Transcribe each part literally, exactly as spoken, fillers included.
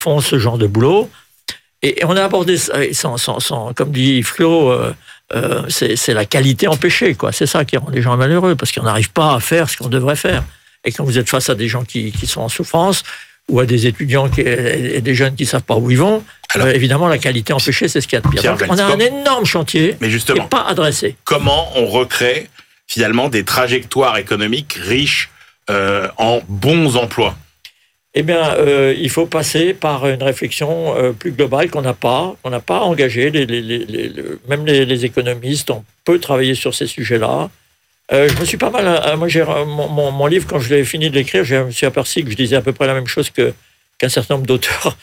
font ce genre de boulot. Et, et on a abordé ça, sans, sans, sans, comme dit Flo, euh, euh, c'est, c'est la qualité empêchée, quoi. C'est ça qui rend les gens malheureux, parce qu'on n'arrive pas à faire ce qu'on devrait faire. Et quand vous êtes face à des gens qui, qui sont en souffrance, ou à des étudiants qui, et des jeunes qui ne savent pas où ils vont, alors, euh, évidemment, la qualité empêchée, c'est ce qu'il y a de pire. Pierre, Donc, on a un énorme chantier mais justement, qui n'est pas adressé. Comment on recrée, finalement, des trajectoires économiques riches euh, en bons emplois? Eh bien, euh, il faut passer par une réflexion euh, plus globale qu'on n'a pas, qu'on n'a pas engagée. Les, les, les, les, même les, les économistes, on peut travailler sur ces sujets-là. Euh, je me suis pas mal... Euh, moi, j'ai, mon, mon, mon livre, quand je l'ai fini de l'écrire, je me suis aperçu que je disais à peu près la même chose que, qu'un certain nombre d'auteurs,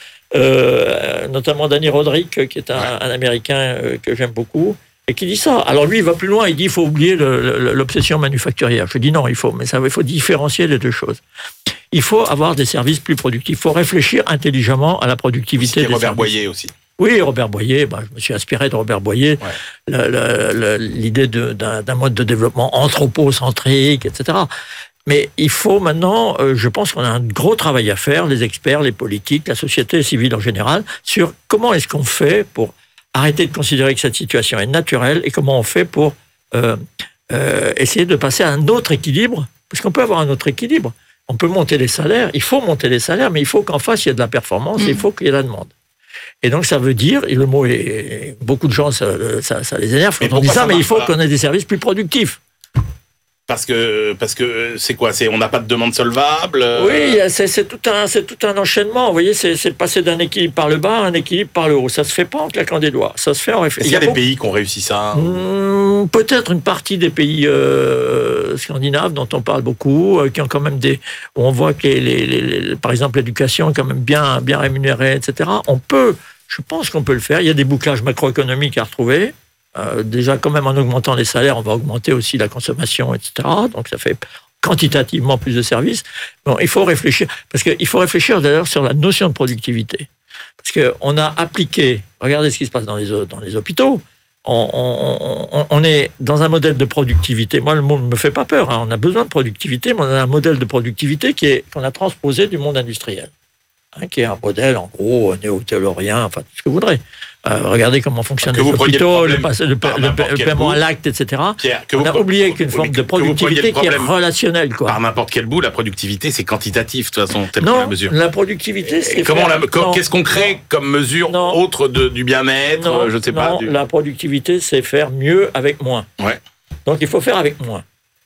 euh, notamment Danny Roderick, qui est un, un Américain euh, que j'aime beaucoup, et qui dit ça. Alors lui, il va plus loin, il dit qu'il faut oublier le, le, l'obsession manufacturière. Je dis non, il faut, mais ça, il faut différencier les deux choses. Il faut avoir des services plus productifs. Il faut réfléchir intelligemment à la productivité des Robert services. Boyer aussi. Oui, Robert Boyer, ben, je me suis inspiré de Robert Boyer, ouais. le, le, le, l'idée de, d'un, d'un mode de développement anthropocentrique, et cetera. Mais il faut maintenant, euh, je pense qu'on a un gros travail à faire, les experts, les politiques, la société civile en général, sur comment est-ce qu'on fait pour arrêter de considérer que cette situation est naturelle et comment on fait pour euh, euh, essayer de passer à un autre équilibre, parce qu'on peut avoir un autre équilibre. On peut monter les salaires, il faut monter les salaires, mais il faut qu'en face, il y ait de la performance, mmh. et il faut qu'il y ait de la demande. Et donc, ça veut dire, et le mot est... Beaucoup de gens, ça, ça, ça les énerve quand on dit ça, mais il faut qu'on ait des services plus productifs. Parce que, parce que c'est quoi c'est, on n'a pas de demande solvable euh... Oui, c'est, c'est, tout un, c'est tout un enchaînement. Vous voyez, c'est, c'est passer d'un équilibre par le bas à un équilibre par le haut. Ça ne se fait pas en claquant des doigts. Ça se fait en réfléchissant. Est-ce qu'il y a des pays qui ont réussi ça mmh, Peut-être une partie des pays euh, scandinaves dont on parle beaucoup, euh, qui ont quand même des... Où on voit que, les, les, les, les, par exemple, l'éducation est quand même bien, bien rémunérée, et cetera. On peut, je pense qu'on peut le faire. Il y a des bouclages macroéconomiques à retrouver. Euh, déjà, quand même, en augmentant les salaires, on va augmenter aussi la consommation, et cetera. Donc, ça fait quantitativement plus de services. Bon, il faut réfléchir, parce qu'il faut réfléchir d'ailleurs sur la notion de productivité. Parce qu'on a appliqué, regardez ce qui se passe dans les, dans les hôpitaux, on, on, on est dans un modèle de productivité. Moi, le mot ne me fait pas peur, hein. On a besoin de productivité, mais on a un modèle de productivité qui est, qu'on a transposé du monde industriel, hein, qui est un modèle, en gros, néo-taylorien, enfin, tout ce que vous voudrez. Euh, regardez comment fonctionnent les hôpitaux, le, le, le, le, le paiement à l'acte, et cetera. Pierre, on a oublié qu'une forme de productivité qui est relationnelle, quoi. Par n'importe quel bout, la productivité, c'est quantitatif, de toute façon, telle non, la mesure. La productivité, c'est... Comment la, non, qu'est-ce qu'on crée non, comme mesure non, autre de, du bien-être non, je ne sais non, pas. Du... La productivité, c'est faire mieux avec moins. Ouais. Donc, il faut faire avec moins.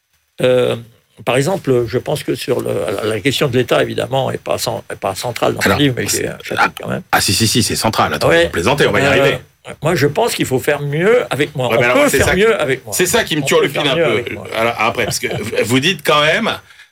Euh, Par exemple, je pense que sur le, la question de l'État, évidemment, n'est pas, pas centrale dans Alors, le livre, mais c'est un chapitre quand même. Ah si, si, si, c'est central. Attends, ouais, on va plaisanter, on va y euh, arriver. Moi, je pense qu'il faut faire mieux avec moi. Ouais, on alors, peut faire ça, mieux avec moi. C'est ça qui me tue le fil un peu. Alors, après, parce que vous dites quand même,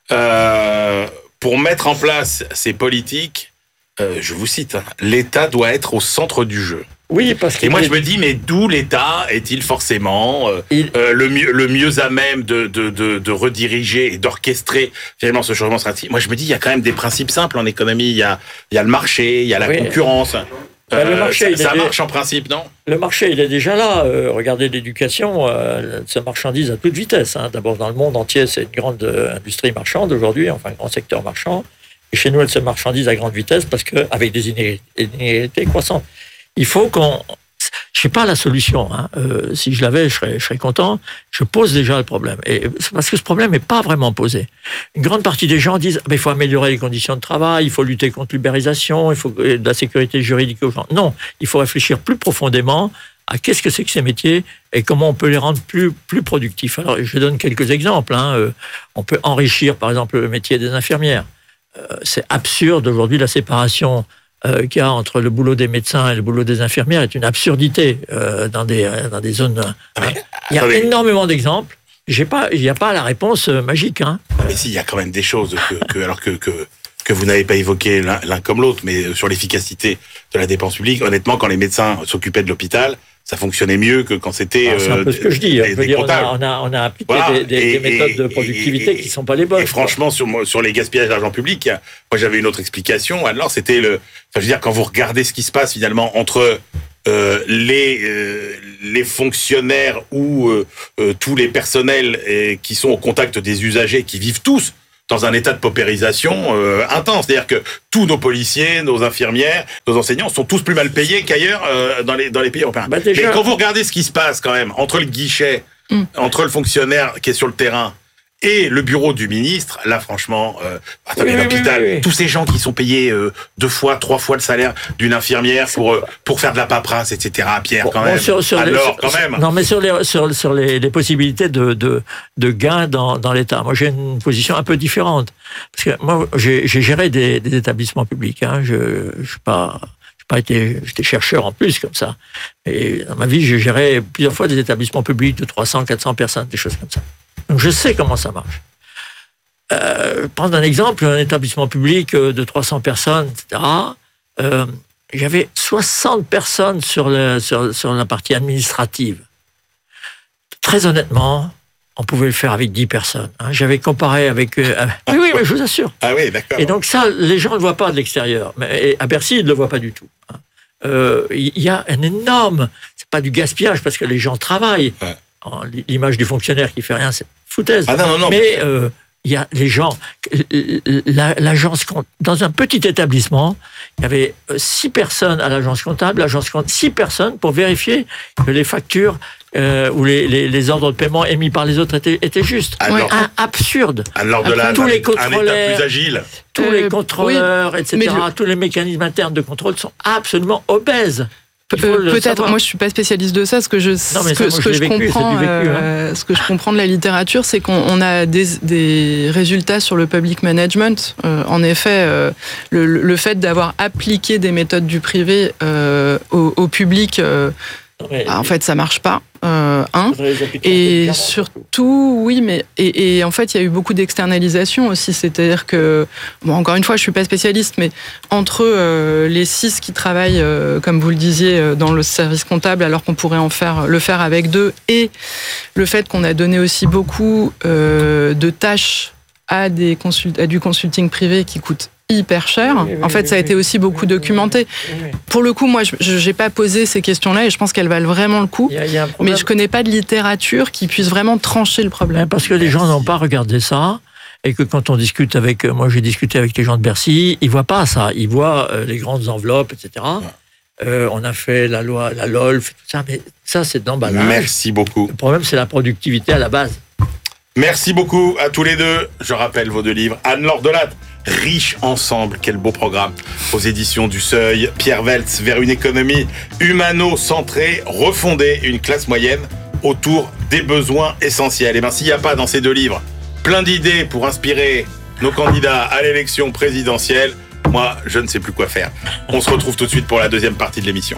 euh, pour mettre en place ces politiques, euh, je vous cite, hein, l'État doit être au centre du jeu. Oui, parce que... Et moi, je me dis, mais d'où l'État est-il forcément euh, Il... euh, le, mieux, le mieux à même de, de, de, de rediriger et d'orchestrer finalement ce changement stratégique? Moi, je me dis, il y a quand même des principes simples en économie. Il y a, il y a le marché, il y a la oui. concurrence. Ben, le marché, euh, ça ça marche est... en principe, non? Le marché, il est déjà là. Euh, regardez l'éducation, euh, ça marchandise à toute vitesse. Hein. D'abord, dans le monde entier, c'est une grande euh, industrie marchande aujourd'hui, enfin, un grand secteur marchand. Et chez nous, elle se marchandise à grande vitesse parce qu'avec des inégalités croissantes. Il faut qu'on... Je n'ai pas la solution. Hein. Euh, si je l'avais, je serais, je serais content. Je pose déjà le problème. Et c'est parce que ce problème n'est pas vraiment posé. Une grande partie des gens disent ah, « il faut améliorer les conditions de travail, il faut lutter contre l'ubérisation, il faut de la sécurité juridique aux gens ». Non, il faut réfléchir plus profondément à qu'est-ce que c'est que ces métiers et comment on peut les rendre plus, plus productifs. Alors, je donne quelques exemples. Hein. Euh, on peut enrichir, par exemple, le métier des infirmières. Euh, c'est absurde aujourd'hui, la séparation Euh, qu'il y a entre le boulot des médecins et le boulot des infirmières est une absurdité euh, dans, des, dans des zones... Ah mais, il y a attendez. énormément d'exemples. J'ai pas, il n'y a pas la réponse magique. Hein. Mais si, il y a quand même des choses que, que, alors que, que, que vous n'avez pas évoquées l'un, l'un comme l'autre, mais sur l'efficacité de la dépense publique, honnêtement, quand les médecins s'occupaient de l'hôpital, ça fonctionnait mieux que quand c'était... Alors, c'est un peu ce que je dis. Des, je veux dire, on, a, on, a, on a appliqué voilà. des, des, et, des méthodes et, de productivité et, qui ne sont pas les bonnes. Et franchement, sur, sur les gaspillages d'argent public, moi j'avais une autre explication. Alors, c'était le... Enfin, je veux dire, quand vous regardez ce qui se passe finalement entre euh, les, euh, les fonctionnaires ou euh, euh, tous les personnels euh, qui sont au contact des usagers, qui vivent tous dans un état de paupérisation euh, intense. C'est-à-dire que tous nos policiers, nos infirmières, nos enseignants sont tous plus mal payés qu'ailleurs euh, dans les dans les pays européens. Bah déjà... Et quand vous regardez ce qui se passe quand même entre le guichet, mm. entre le fonctionnaire qui est sur le terrain et le bureau du ministre, là franchement, euh, attendez, oui, l'hôpital, oui, oui, oui. tous ces gens qui sont payés euh, deux fois, trois fois le salaire d'une infirmière pour euh, pour faire de la paperasse, et cetera. Pierre, quand bon, même. Bon, sur, sur Alors, les, quand même. Non, mais sur les sur sur les, les possibilités de de de gains dans dans l'État. Moi, j'ai une position un peu différente parce que moi, j'ai j'ai géré des, des établissements publics. Hein. Je je suis pas j'ai pas été j'étais chercheur en plus comme ça. Et dans ma vie, j'ai géré plusieurs fois des établissements publics de trois cents, quatre cents personnes, des choses comme ça. Donc je sais comment ça marche. Euh, prendre un exemple, un établissement public de trois cents personnes, et cetera. Euh, j'avais soixante personnes sur, le, sur, sur la partie administrative. Très honnêtement, on pouvait le faire avec dix personnes. Hein. J'avais comparé avec... Euh, oui, oui, mais je vous assure. Ah oui, d'accord. Et donc ça, les gens ne le voient pas de l'extérieur. Mais à Bercy, ils ne le voient pas du tout. Il hein. euh, y a un énorme... C'est pas du gaspillage parce que les gens travaillent. Ouais. L'image du fonctionnaire qui fait rien, c'est foutaise. Ah non, non, non. Mais il euh, y a les gens. L'agence dans un petit établissement, il y avait six personnes à l'agence comptable, l'agence comptable, six personnes pour vérifier que les factures euh, ou les, les, les ordres de paiement émis par les autres étaient, étaient justes. Alors, un, absurde. Alors de la, tous les contrôleurs, un état plus agile. Tous euh, les contrôleurs, oui, et cetera. Le... Tous les mécanismes internes de contrôle sont absolument obèses. Euh, peut-être, moi je suis pas spécialiste de ça. Ce que je, non, ce que, ça, ce que je, je vécu, comprends, vécu, euh, hein. ce que je comprends de la littérature, c'est qu'on on a des, des résultats sur le public management. Euh, en effet, euh, le, le fait d'avoir appliqué des méthodes du privé euh, au, au public, euh, ouais, bah, en fait, ça marche pas. Euh, un. Et surtout, oui, mais et, et en fait, il y a eu beaucoup d'externalisation aussi. C'est-à-dire que, bon, encore une fois, je suis pas spécialiste, mais entre euh, les six qui travaillent, euh, comme vous le disiez, dans le service comptable, alors qu'on pourrait en faire le faire avec deux, et le fait qu'on a donné aussi beaucoup euh, de tâches à des consult- à du consulting privé qui coûte hyper cher. Oui, oui, en fait, oui, ça a oui, été aussi beaucoup oui, documenté. Oui, oui. Pour le coup, moi, je n'ai pas posé ces questions-là et je pense qu'elles valent vraiment le coup. Il y a, il y a mais je ne connais pas de littérature qui puisse vraiment trancher le problème. Parce que les gens n'ont pas regardé ça et que quand on discute avec... Moi, j'ai discuté avec les gens de Bercy, ils ne voient pas ça. Ils voient euh, les grandes enveloppes, et cetera. Ouais. Euh, on a fait la loi, la L O L F, tout ça, mais ça, c'est d'emballage. Merci beaucoup. Le problème, c'est la productivité à la base. Merci beaucoup à tous les deux. Je rappelle vos deux livres. Anne-Laure Delatte, Riches ensemble, quel beau programme. Aux éditions du Seuil. Pierre Weltz, vers une économie humano-centrée, refonder une classe moyenne autour des besoins essentiels. Et bien, s'il n'y a pas dans ces deux livres plein d'idées pour inspirer nos candidats à l'élection présidentielle, moi, je ne sais plus quoi faire. On se retrouve tout de suite pour la deuxième partie de l'émission.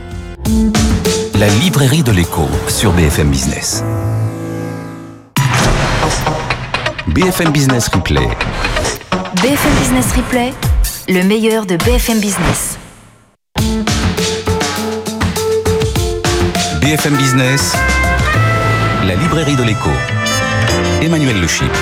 La librairie de l'écho sur B F M Business. B F M Business Replay. B F M Business Replay, le meilleur de B F M Business. B F M Business, la librairie de l'écho. Emmanuel Le Chypre.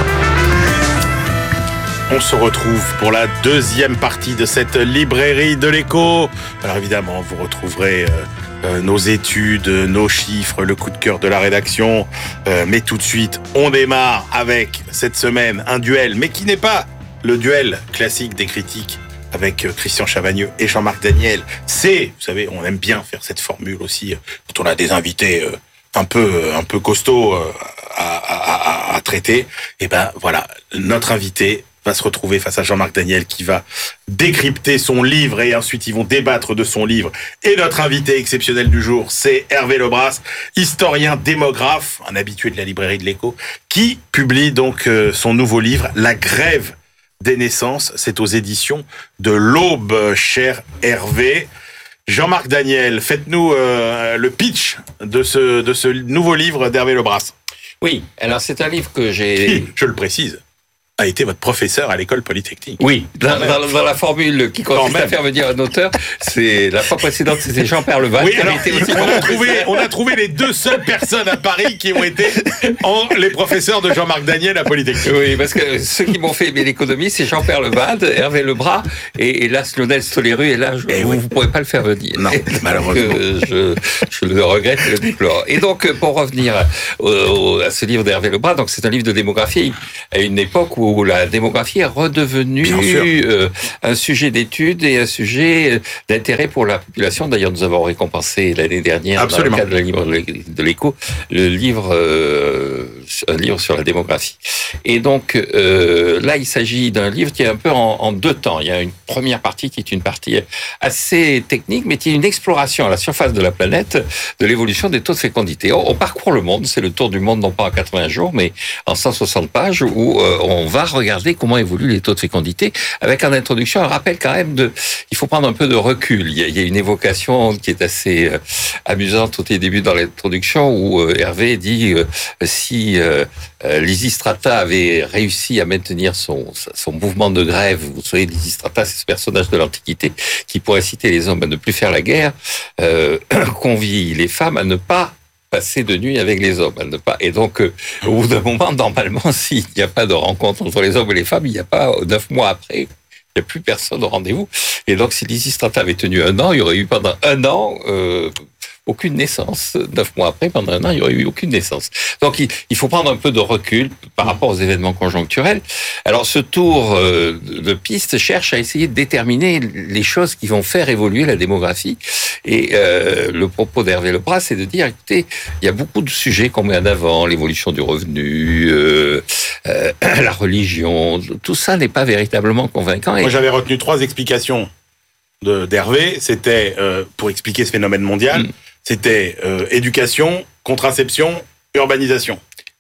On se retrouve pour la deuxième partie de cette librairie de l'écho. Alors évidemment, vous retrouverez euh, euh, nos études, nos chiffres, le coup de cœur de la rédaction. Euh, mais tout de suite, on démarre avec cette semaine un duel, mais qui n'est pas le duel classique des critiques avec Christian Chavagneux et Jean-Marc Daniel. C'est, vous savez, on aime bien faire cette formule aussi quand on a des invités euh, un peu, un peu costauds euh, à, à, à, à traiter. Et ben voilà, notre invité va se retrouver face à Jean-Marc Daniel qui va décrypter son livre et ensuite ils vont débattre de son livre. Et notre invité exceptionnel du jour, c'est Hervé Lebras, historien démographe, un habitué de la librairie de l'Écho, qui publie donc euh, son nouveau livre, La grève des naissances. C'est aux éditions de l'Aube, cher Hervé. Jean-Marc Daniel, faites-nous euh, le pitch de ce, de ce nouveau livre d'Hervé Lebras. Oui, alors c'est un livre que j'ai... Qui, je le précise, a été votre professeur à l'école polytechnique. Oui, dans, dans, dans la formule qui consiste à faire venir un auteur, c'est la fois précédente, c'était Jean-Pierre Leval. Oui, alors, aussi on, a trouvé, on a trouvé les deux seules personnes à Paris qui ont été en, les professeurs de Jean-Marc Daniel à Polytechnique. Oui, parce que ceux qui m'ont fait aimer l'économie, c'est Jean-Pierre Leval, Hervé Lebras et, et là, Lionel Stoléru, et là, je, et vous ne oui. pourrez pas le faire venir. Non, malheureusement. je, je le regrette et le déplore. Et donc, pour revenir au, au, à ce livre d'Hervé Lebras, donc c'est un livre de démographie à une époque où où la démographie est redevenue euh, un sujet d'étude et un sujet d'intérêt pour la population. D'ailleurs, nous avons récompensé l'année dernière, Absolument. dans le cadre de la livre de l'Écho, le livre, euh, un livre sur la démographie. Et donc, euh, là, il s'agit d'un livre qui est un peu en, en deux temps. Il y a une première partie qui est une partie assez technique, mais qui est une exploration à la surface de la planète de l'évolution des taux de fécondité. On, on parcourt le monde, c'est le tour du monde, non pas en quatre-vingts jours, mais en cent soixante pages, où euh, on va regarder comment évoluent les taux de fécondité, avec en introduction un rappel quand même de... Il faut prendre un peu de recul. Il y a, il y a une évocation qui est assez euh, amusante au début dans l'introduction, où euh, Hervé dit euh, si euh, euh, Lysistrata avait réussi à maintenir son, son mouvement de grève, vous savez, Lysistrata, c'est ce personnage de l'Antiquité qui pourrait inciter les hommes à ne plus faire la guerre, euh, convie les femmes à ne pas passer de nuit avec les hommes, à ne pas. Et donc, euh, au bout d'un moment, normalement, s'il n'y a pas de rencontre entre les hommes et les femmes, il n'y a pas neuf mois après. Il n'y a plus personne au rendez-vous. Et donc, si Lysistrata avait tenu un an, il y aurait eu pendant un an euh, aucune naissance. Neuf mois après, pendant un an, il n'y aurait eu aucune naissance. Donc, il, il faut prendre un peu de recul par rapport aux événements conjoncturels. Alors, ce tour euh, de piste cherche à essayer de déterminer les choses qui vont faire évoluer la démographie. Et euh, le propos d'Hervé Lebras, c'est de dire, écoutez, il y a beaucoup de sujets qu'on met en avant, l'évolution du revenu, euh, euh, la religion, tout ça n'est pas véritablement convaincant. Moi, j'avais retenu trois explications de, d'Hervé. C'était, euh, pour expliquer ce phénomène mondial, mm. c'était euh, éducation, contraception, urbanisation.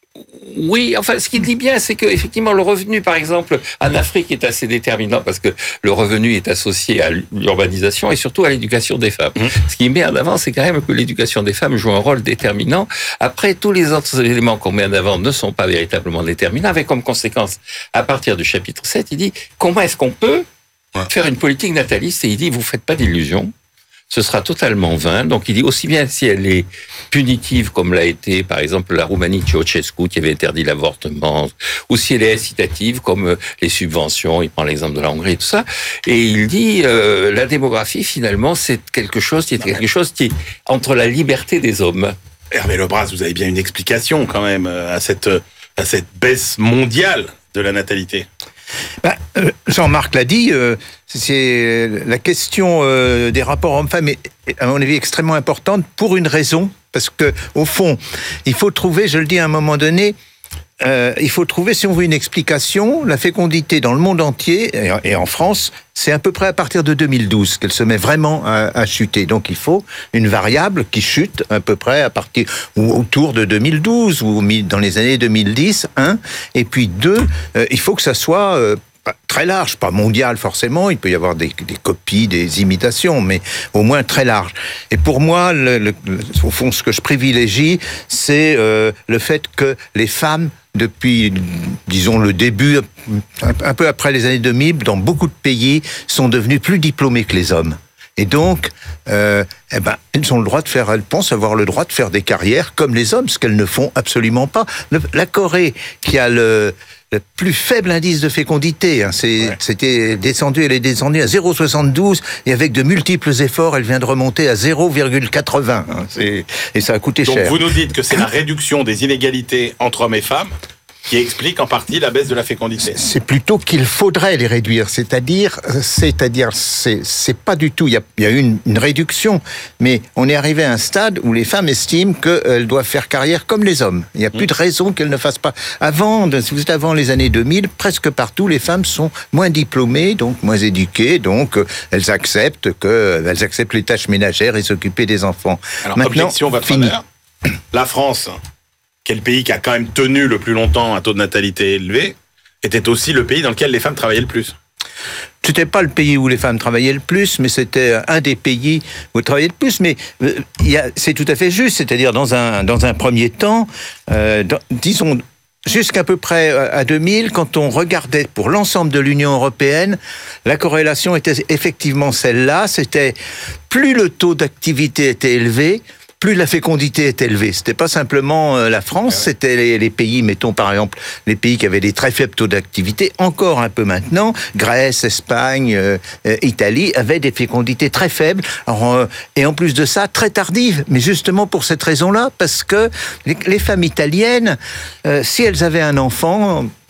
Oui, enfin, ce qu'il dit bien, c'est que effectivement le revenu, par exemple, en Afrique est assez déterminant parce que le revenu est associé à l'urbanisation et surtout à l'éducation des femmes. Mmh. Ce qui met en avant, c'est quand même que l'éducation des femmes joue un rôle déterminant. Après, tous les autres éléments qu'on met en avant ne sont pas véritablement déterminants, avec comme conséquence, à partir du chapitre sept, il dit comment est-ce qu'on peut ouais. faire une politique nataliste, et il dit vous faites pas d'illusions. Ce sera totalement vain. Donc, il dit aussi bien si elle est punitive, comme l'a été, par exemple, la Roumanie de Ceausescu, qui avait interdit l'avortement, ou si elle est incitative, comme les subventions, il prend l'exemple de la Hongrie et tout ça. Et il dit, euh, la démographie, finalement, c'est quelque chose qui est quelque chose qui est entre la liberté des hommes. Hervé Lebras, vous avez bien une explication, quand même, à cette, à cette baisse mondiale de la natalité. Ben, euh, Jean-Marc l'a dit, euh, c'est la question euh, des rapports hommes-femmes est, à mon avis, extrêmement importante pour une raison, parce que au fond, il faut trouver, je le dis à un moment donné, euh, il faut trouver, si on veut une explication, la fécondité dans le monde entier, et en France, c'est à peu près à partir de deux mille douze qu'elle se met vraiment à, à chuter. Donc il faut une variable qui chute à peu près à partir, ou autour de deux mille douze, ou dans les années deux mille dix, un, et puis deux, euh, il faut que ça soit... Euh, très large, pas mondial forcément, il peut y avoir des, des copies, des imitations, mais au moins très large. Et pour moi, le, le, au fond, ce que je privilégie, c'est euh, le fait que les femmes, depuis, disons, le début, un, un peu après les années deux mille, dans beaucoup de pays, sont devenues plus diplômées que les hommes. Et donc, euh, eh ben, elles ont le droit de faire, elles pensent avoir le droit de faire des carrières comme les hommes, ce qu'elles ne font absolument pas. Le, la Corée, qui a le, le plus faible indice de fécondité, hein, c'est, ouais. c'était descendu, elle est descendue à zéro virgule soixante-douze, et avec de multiples efforts, elle vient de remonter à zéro virgule quatre-vingts. Hein, c'est, et ça a coûté Donc cher. Donc vous nous dites que c'est la réduction des inégalités entre hommes et femmes qui explique en partie la baisse de la fécondité. C'est plutôt qu'il faudrait les réduire, c'est-à-dire, c'est-à-dire, c'est, c'est pas du tout. Il y a, il y a eu une, une réduction, mais on est arrivé à un stade où les femmes estiment qu'elles doivent faire carrière comme les hommes. Il n'y a plus mmh. de raison qu'elles ne fassent pas. Avant, si vous êtes avant les années deux mille, presque partout, les femmes sont moins diplômées, donc moins éduquées, donc elles acceptent que, elles acceptent les tâches ménagères et s'occuper des enfants. Alors, maintenant, objection, votre fini. honneur, la France, qui est le pays qui a quand même tenu le plus longtemps un taux de natalité élevé, était aussi le pays dans lequel les femmes travaillaient le plus. C'était pas le pays où les femmes travaillaient le plus, mais c'était un des pays où elles travaillaient le plus. Mais euh, y a, c'est tout à fait juste, c'est-à-dire dans un, dans un premier temps, euh, dans, disons, jusqu'à peu près à deux mille, quand on regardait pour l'ensemble de l'Union européenne, la corrélation était effectivement celle-là, c'était plus le taux d'activité était élevé, plus la fécondité est élevée. C'était pas simplement euh, la France, ouais. c'était les, les pays, mettons par exemple, les pays qui avaient des très faibles taux d'activité, encore un peu maintenant, Grèce, Espagne, euh, euh, Italie, avaient des fécondités très faibles, alors, euh, et en plus de ça, très tardives, mais justement pour cette raison-là, parce que les, les femmes italiennes, euh, si elles avaient un enfant,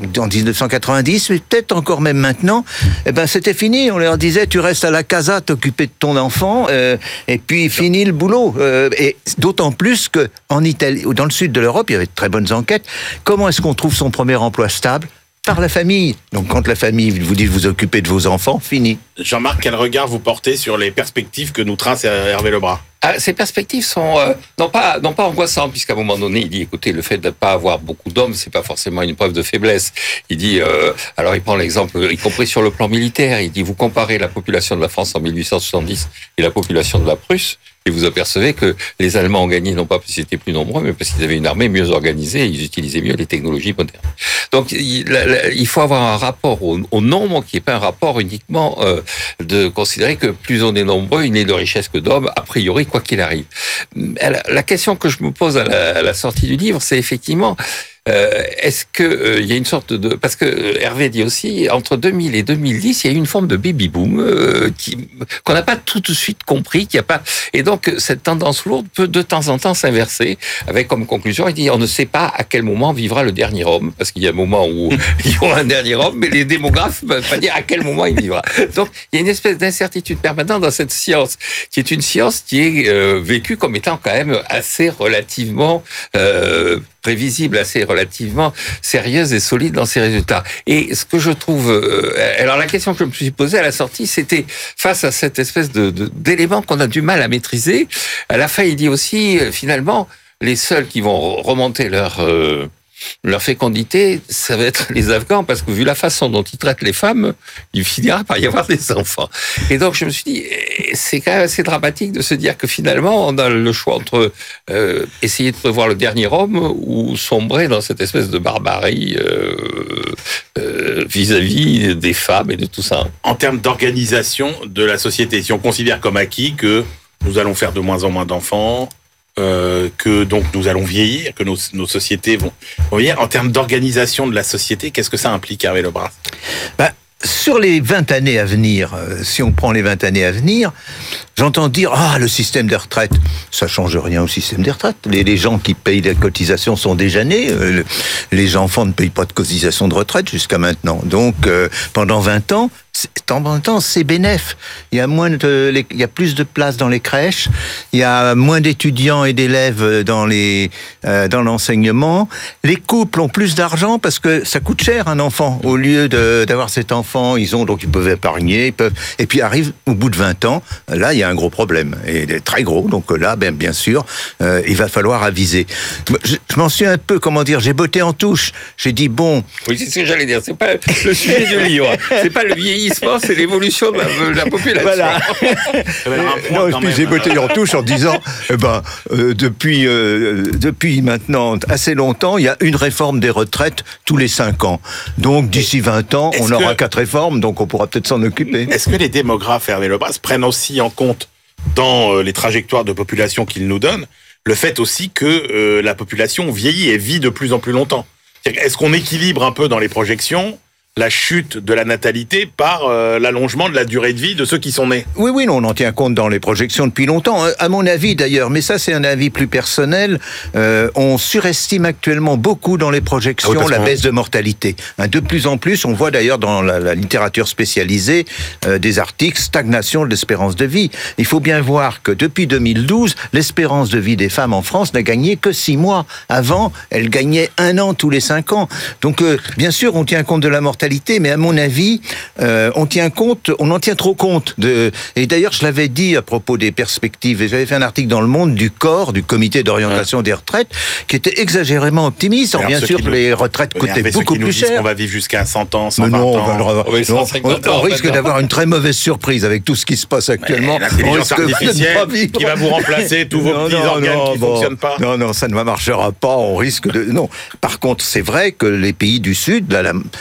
en dix-neuf cent quatre-vingt-dix, mais peut-être encore même maintenant, eh ben c'était fini. On leur disait, tu restes à la casa, t'occuper de ton enfant, euh, et puis fini le boulot. Euh, et d'autant plus que en Italie, ou dans le sud de l'Europe, il y avait de très bonnes enquêtes. Comment est-ce qu'on trouve son premier emploi stable ? Par la famille. Donc quand la famille vous dit de vous occuper de vos enfants, fini. Jean-Marc, quel regard vous portez sur les perspectives que nous trace Hervé Lebras ? Ah, ces perspectives sont euh, non pas non pas angoissantes, puisqu'à un moment donné il dit écoutez, le fait de ne pas avoir beaucoup d'hommes, c'est pas forcément une preuve de faiblesse. Il dit euh, alors il prend l'exemple, y compris sur le plan militaire, il dit vous comparez la population de la France en mille huit cent soixante-dix et la population de la Prusse, et vous apercevez que les Allemands ont gagné non pas parce qu'ils étaient plus nombreux, mais parce qu'ils avaient une armée mieux organisée et ils utilisaient mieux les technologies modernes. Donc il, il faut avoir un rapport au, au nombre qui n'est pas un rapport uniquement euh, de considérer que plus on est nombreux, il n'est de richesse que d'hommes, a priori, quoi qu'il arrive. La question que je me pose à la, à la sortie du livre, c'est effectivement, euh, est-ce que euh, il y a une sorte de... Parce que Hervé dit aussi, entre deux mille et deux mille dix, il y a eu une forme de baby-boom euh, qui, qu'on n'a pas tout de suite compris, qu'il y a pas... Et donc, cette tendance lourde peut de temps en temps s'inverser, avec comme conclusion, il dit, on ne sait pas à quel moment vivra le dernier homme, parce qu'il y a un moment où il y aura un dernier homme, mais les démographes ne peuvent pas dire à quel moment il vivra. Donc, il y a une espèce d'incertitude permanente dans cette science, qui est une science qui est euh, vécue comme étant quand même assez relativement... Euh, prévisible, assez relativement sérieuse et solide dans ses résultats. Et ce que je trouve... Euh, alors la question que je me suis posée à la sortie, c'était face à cette espèce de, de, d'éléments qu'on a du mal à maîtriser. À la fin, il dit aussi, euh, finalement, les seuls qui vont remonter leur... Euh, leur fécondité, ça va être les Afghans, parce que vu la façon dont ils traitent les femmes, il finira par y avoir des enfants. Et donc je me suis dit, c'est quand même assez dramatique de se dire que finalement, on a le choix entre euh, essayer de prévoir le dernier homme ou sombrer dans cette espèce de barbarie euh, euh, vis-à-vis des femmes et de tout ça. En termes d'organisation de la société, si on considère comme acquis que nous allons faire de moins en moins d'enfants, Euh, que donc nous allons vieillir, que nos, nos sociétés vont, vont vieillir. En termes d'organisation de la société, qu'est-ce que ça implique, Hervé Lebras ? Ben, sur les vingt années à venir, euh, si on prend les vingt années à venir, j'entends dire, ah, le système des retraites, ça change rien au système des retraites. Les, les gens qui payent des cotisations sont déjà nés. Euh, les enfants ne payent pas de cotisations de retraite jusqu'à maintenant. Donc, euh, pendant vingt ans, en même temps, c'est bénef. Il y a moins de, il y a plus de places dans les crèches. Il y a moins d'étudiants et d'élèves dans les, euh, dans l'enseignement. Les couples ont plus d'argent parce que ça coûte cher un enfant. Au lieu de, d'avoir cet enfant, ils ont donc ils peuvent épargner, ils peuvent. Et puis arrive au bout de vingt ans, là il y a un gros problème et il est très gros. Donc là, ben bien sûr, euh, il va falloir aviser. Je, je m'en suis un peu, comment dire, j'ai botté en touche. J'ai dit bon. Oui, c'est ce que j'allais dire. C'est pas le sujet du livre. C'est pas le vieillissement. C'est l'évolution de la, de la population. Voilà. Non, et puis j'ai botté en touche en disant, eh ben, euh, depuis, euh, depuis maintenant assez longtemps, il y a une réforme des retraites tous les cinq ans. Donc d'ici vingt ans, Est-ce on aura que... quatre réformes, donc on pourra peut-être s'en occuper. Est-ce que les démographes, Hervé Lebras, prennent aussi en compte dans les trajectoires de population qu'ils nous donnent le fait aussi que euh, la population vieillit et vit de plus en plus longtemps ? Est-ce qu'on équilibre un peu dans les projections la chute de la natalité par euh, l'allongement de la durée de vie de ceux qui sont nés? Oui, oui, on en tient compte dans les projections depuis longtemps. À mon avis, d'ailleurs, mais ça, c'est un avis plus personnel, euh, on surestime actuellement beaucoup dans les projections ah oui, la baisse de mortalité. Hein, de plus en plus, on voit d'ailleurs dans la, la littérature spécialisée euh, des articles stagnation de l'espérance de vie. Il faut bien voir que depuis deux mille douze, l'espérance de vie des femmes en France n'a gagné que six mois. Avant, elle gagnait un an tous les cinq ans. Donc, euh, bien sûr, on tient compte de la mortalité, mais à mon avis, euh, on tient compte, on en tient trop compte. De, et d'ailleurs, je l'avais dit à propos des perspectives, et j'avais fait un article dans Le Monde du C O R, du Comité d'orientation ouais. des retraites, qui était exagérément optimiste. Alors, bien sûr que les retraites oui, coûtaient beaucoup plus cher. On va vivre jusqu'à cent ans, cent vingt non, ans. On, va, oui, on, on, on, on risque d'avoir une très mauvaise surprise avec tout ce qui se passe actuellement. Mais l'intelligence artificielle qui va vous remplacer tous vos non, petits non, organes non, qui ne bon, fonctionnent pas. Non, non, ça ne marchera pas. On risque de. Non. Par contre, c'est vrai que les pays du Sud, là, la, l'espérance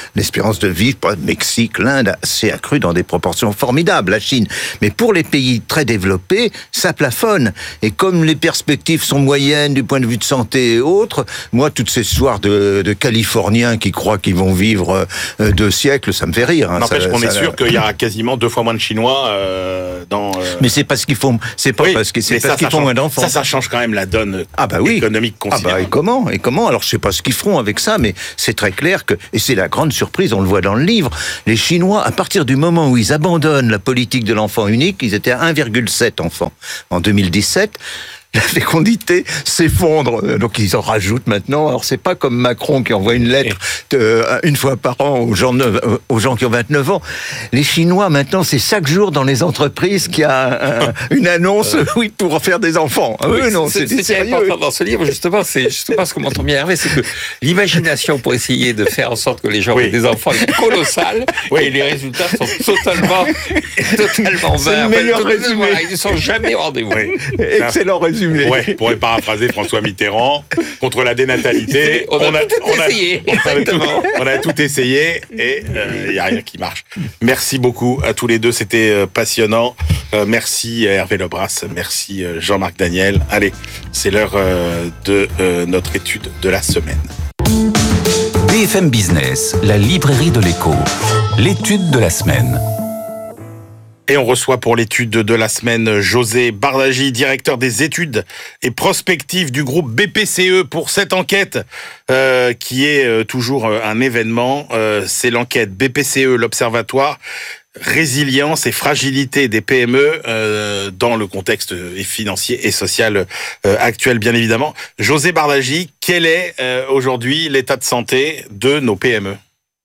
espérance de vie, le Mexique, l'Inde, s'est accrue dans des proportions formidables, la Chine. Mais pour les pays très développés, ça plafonne. Et comme les perspectives sont moyennes du point de vue de santé et autres, moi, toutes ces histoires de, de Californiens qui croient qu'ils vont vivre euh, deux siècles, ça me fait rire. Hein. N'empêche qu'on est sûr qu'il y aura quasiment deux fois moins de Chinois euh, dans... Euh... Mais c'est parce qu'ils font, c'est pas oui, parce, que, c'est parce ça, qu'ils ça font change, moins d'enfants. Ça, ça change quand même la donne ah bah oui. économique considérable. Ah bah et comment Et comment Alors je sais pas ce qu'ils feront avec ça, mais c'est très clair que, et c'est la grande surprise, on le voit dans le livre, les Chinois, à partir du moment où ils abandonnent la politique de l'enfant unique, ils étaient à un virgule sept enfants en deux mille dix-sept. La fécondité s'effondre, donc ils en rajoutent maintenant. Alors c'est pas comme Macron qui envoie une lettre de, une fois par an aux gens, aux gens qui ont vingt-neuf ans. Les Chinois maintenant, c'est chaque jour dans les entreprises qu'il y a un, une annonce, euh... oui, pour faire des enfants. Ah, oui, non, c'est, c'est, c'est important dans ce livre justement. C'est justement ce que m'entend bien Hervé, c'est que l'imagination pour essayer de faire en sorte que les gens oui. aient des enfants est colossale, oui. et les résultats sont totalement, totalement c'est vains. Le meilleur résumé. Voilà, ils ne sont jamais au rendez-vous. Oui. Excellent résumé. Ouais, pour paraphraser François Mitterrand, contre la dénatalité. On a, on a tout on a, essayé. On a tout, on a tout essayé et il euh, n'y a rien qui marche. Merci beaucoup à tous les deux, c'était euh, passionnant. Euh, merci Hervé Lebras, merci euh, Jean-Marc Daniel. Allez, c'est l'heure euh, de euh, notre étude de la semaine. B F M Business, la librairie de l'écho. L'étude de la semaine. Et on reçoit pour l'étude de la semaine José Bardagy, directeur des études et prospectives du groupe B P C E pour cette enquête euh, qui est euh, toujours un événement. Euh, c'est l'enquête B P C E, l'Observatoire, résilience et fragilité des P M E euh, dans le contexte financier et social euh, actuel, bien évidemment. José Bardagy, quel est euh, aujourd'hui l'état de santé de nos P M E ?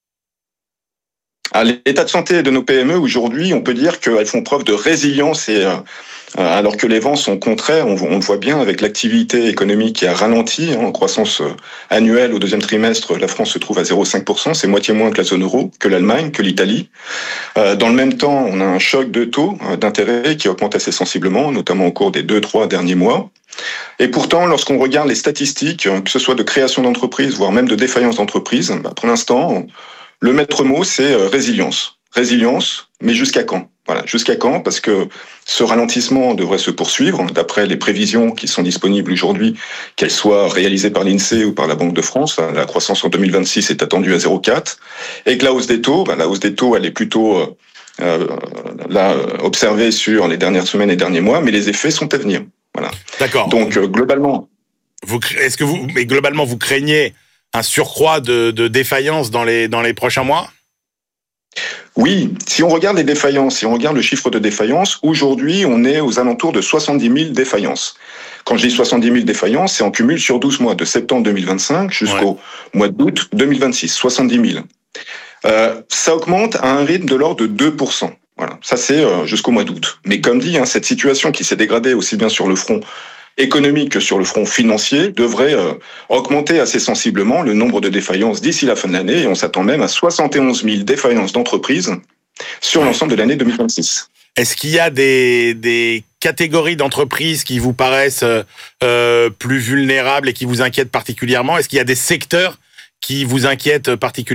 À l'état de santé de nos P M E, aujourd'hui, on peut dire qu'elles font preuve de résilience et euh, alors que les vents sont contraires, on, on le voit bien avec l'activité économique qui a ralenti, hein, en croissance annuelle au deuxième trimestre, la France se trouve à zéro virgule cinq pour cent, c'est moitié moins que la zone euro, que l'Allemagne, que l'Italie. Euh, dans le même temps, on a un choc de taux euh, d'intérêt qui augmente assez sensiblement, notamment au cours des deux, trois derniers mois. Et pourtant, lorsqu'on regarde les statistiques, que ce soit de création d'entreprises, voire même de défaillance d'entreprises, bah, pour l'instant, le maître mot, c'est résilience. Résilience, mais jusqu'à quand ? Voilà, jusqu'à quand ? Parce que ce ralentissement devrait se poursuivre, d'après les prévisions qui sont disponibles aujourd'hui, qu'elles soient réalisées par l'INSEE ou par la Banque de France. La croissance en deux mille vingt-six est attendue à zéro virgule quatre. Et que la hausse des taux, ben, la hausse des taux, elle est plutôt euh, là, observée sur les dernières semaines et derniers mois, mais les effets sont à venir. Voilà. D'accord. Donc, euh, globalement... Vous, est-ce que vous, mais globalement, vous craignez un surcroît de, de défaillances dans les, dans les prochains mois ? Oui, si on regarde les défaillances, si on regarde le chiffre de défaillances, aujourd'hui, on est aux alentours de soixante-dix mille défaillances. Quand je dis soixante-dix mille défaillances, c'est en cumul sur douze mois, de septembre deux mille vingt-cinq jusqu'au ouais. mois d'août deux mille vingt-six, soixante-dix mille. Euh, ça augmente à un rythme de l'ordre de deux pour cent. Voilà, ça c'est euh, jusqu'au mois d'août. Mais comme dit, hein, cette situation qui s'est dégradée aussi bien sur le front économique que sur le front financier devrait euh, augmenter assez sensiblement le nombre de défaillances d'ici la fin de l'année, et on s'attend même à soixante et onze mille défaillances d'entreprises sur l'ensemble de l'année deux mille vingt-six. Est-ce qu'il y a des, des catégories d'entreprises qui vous paraissent euh, plus vulnérables et qui vous inquiètent particulièrement ? Est-ce qu'il y a des secteurs qui vous inquiètent particulièrement ?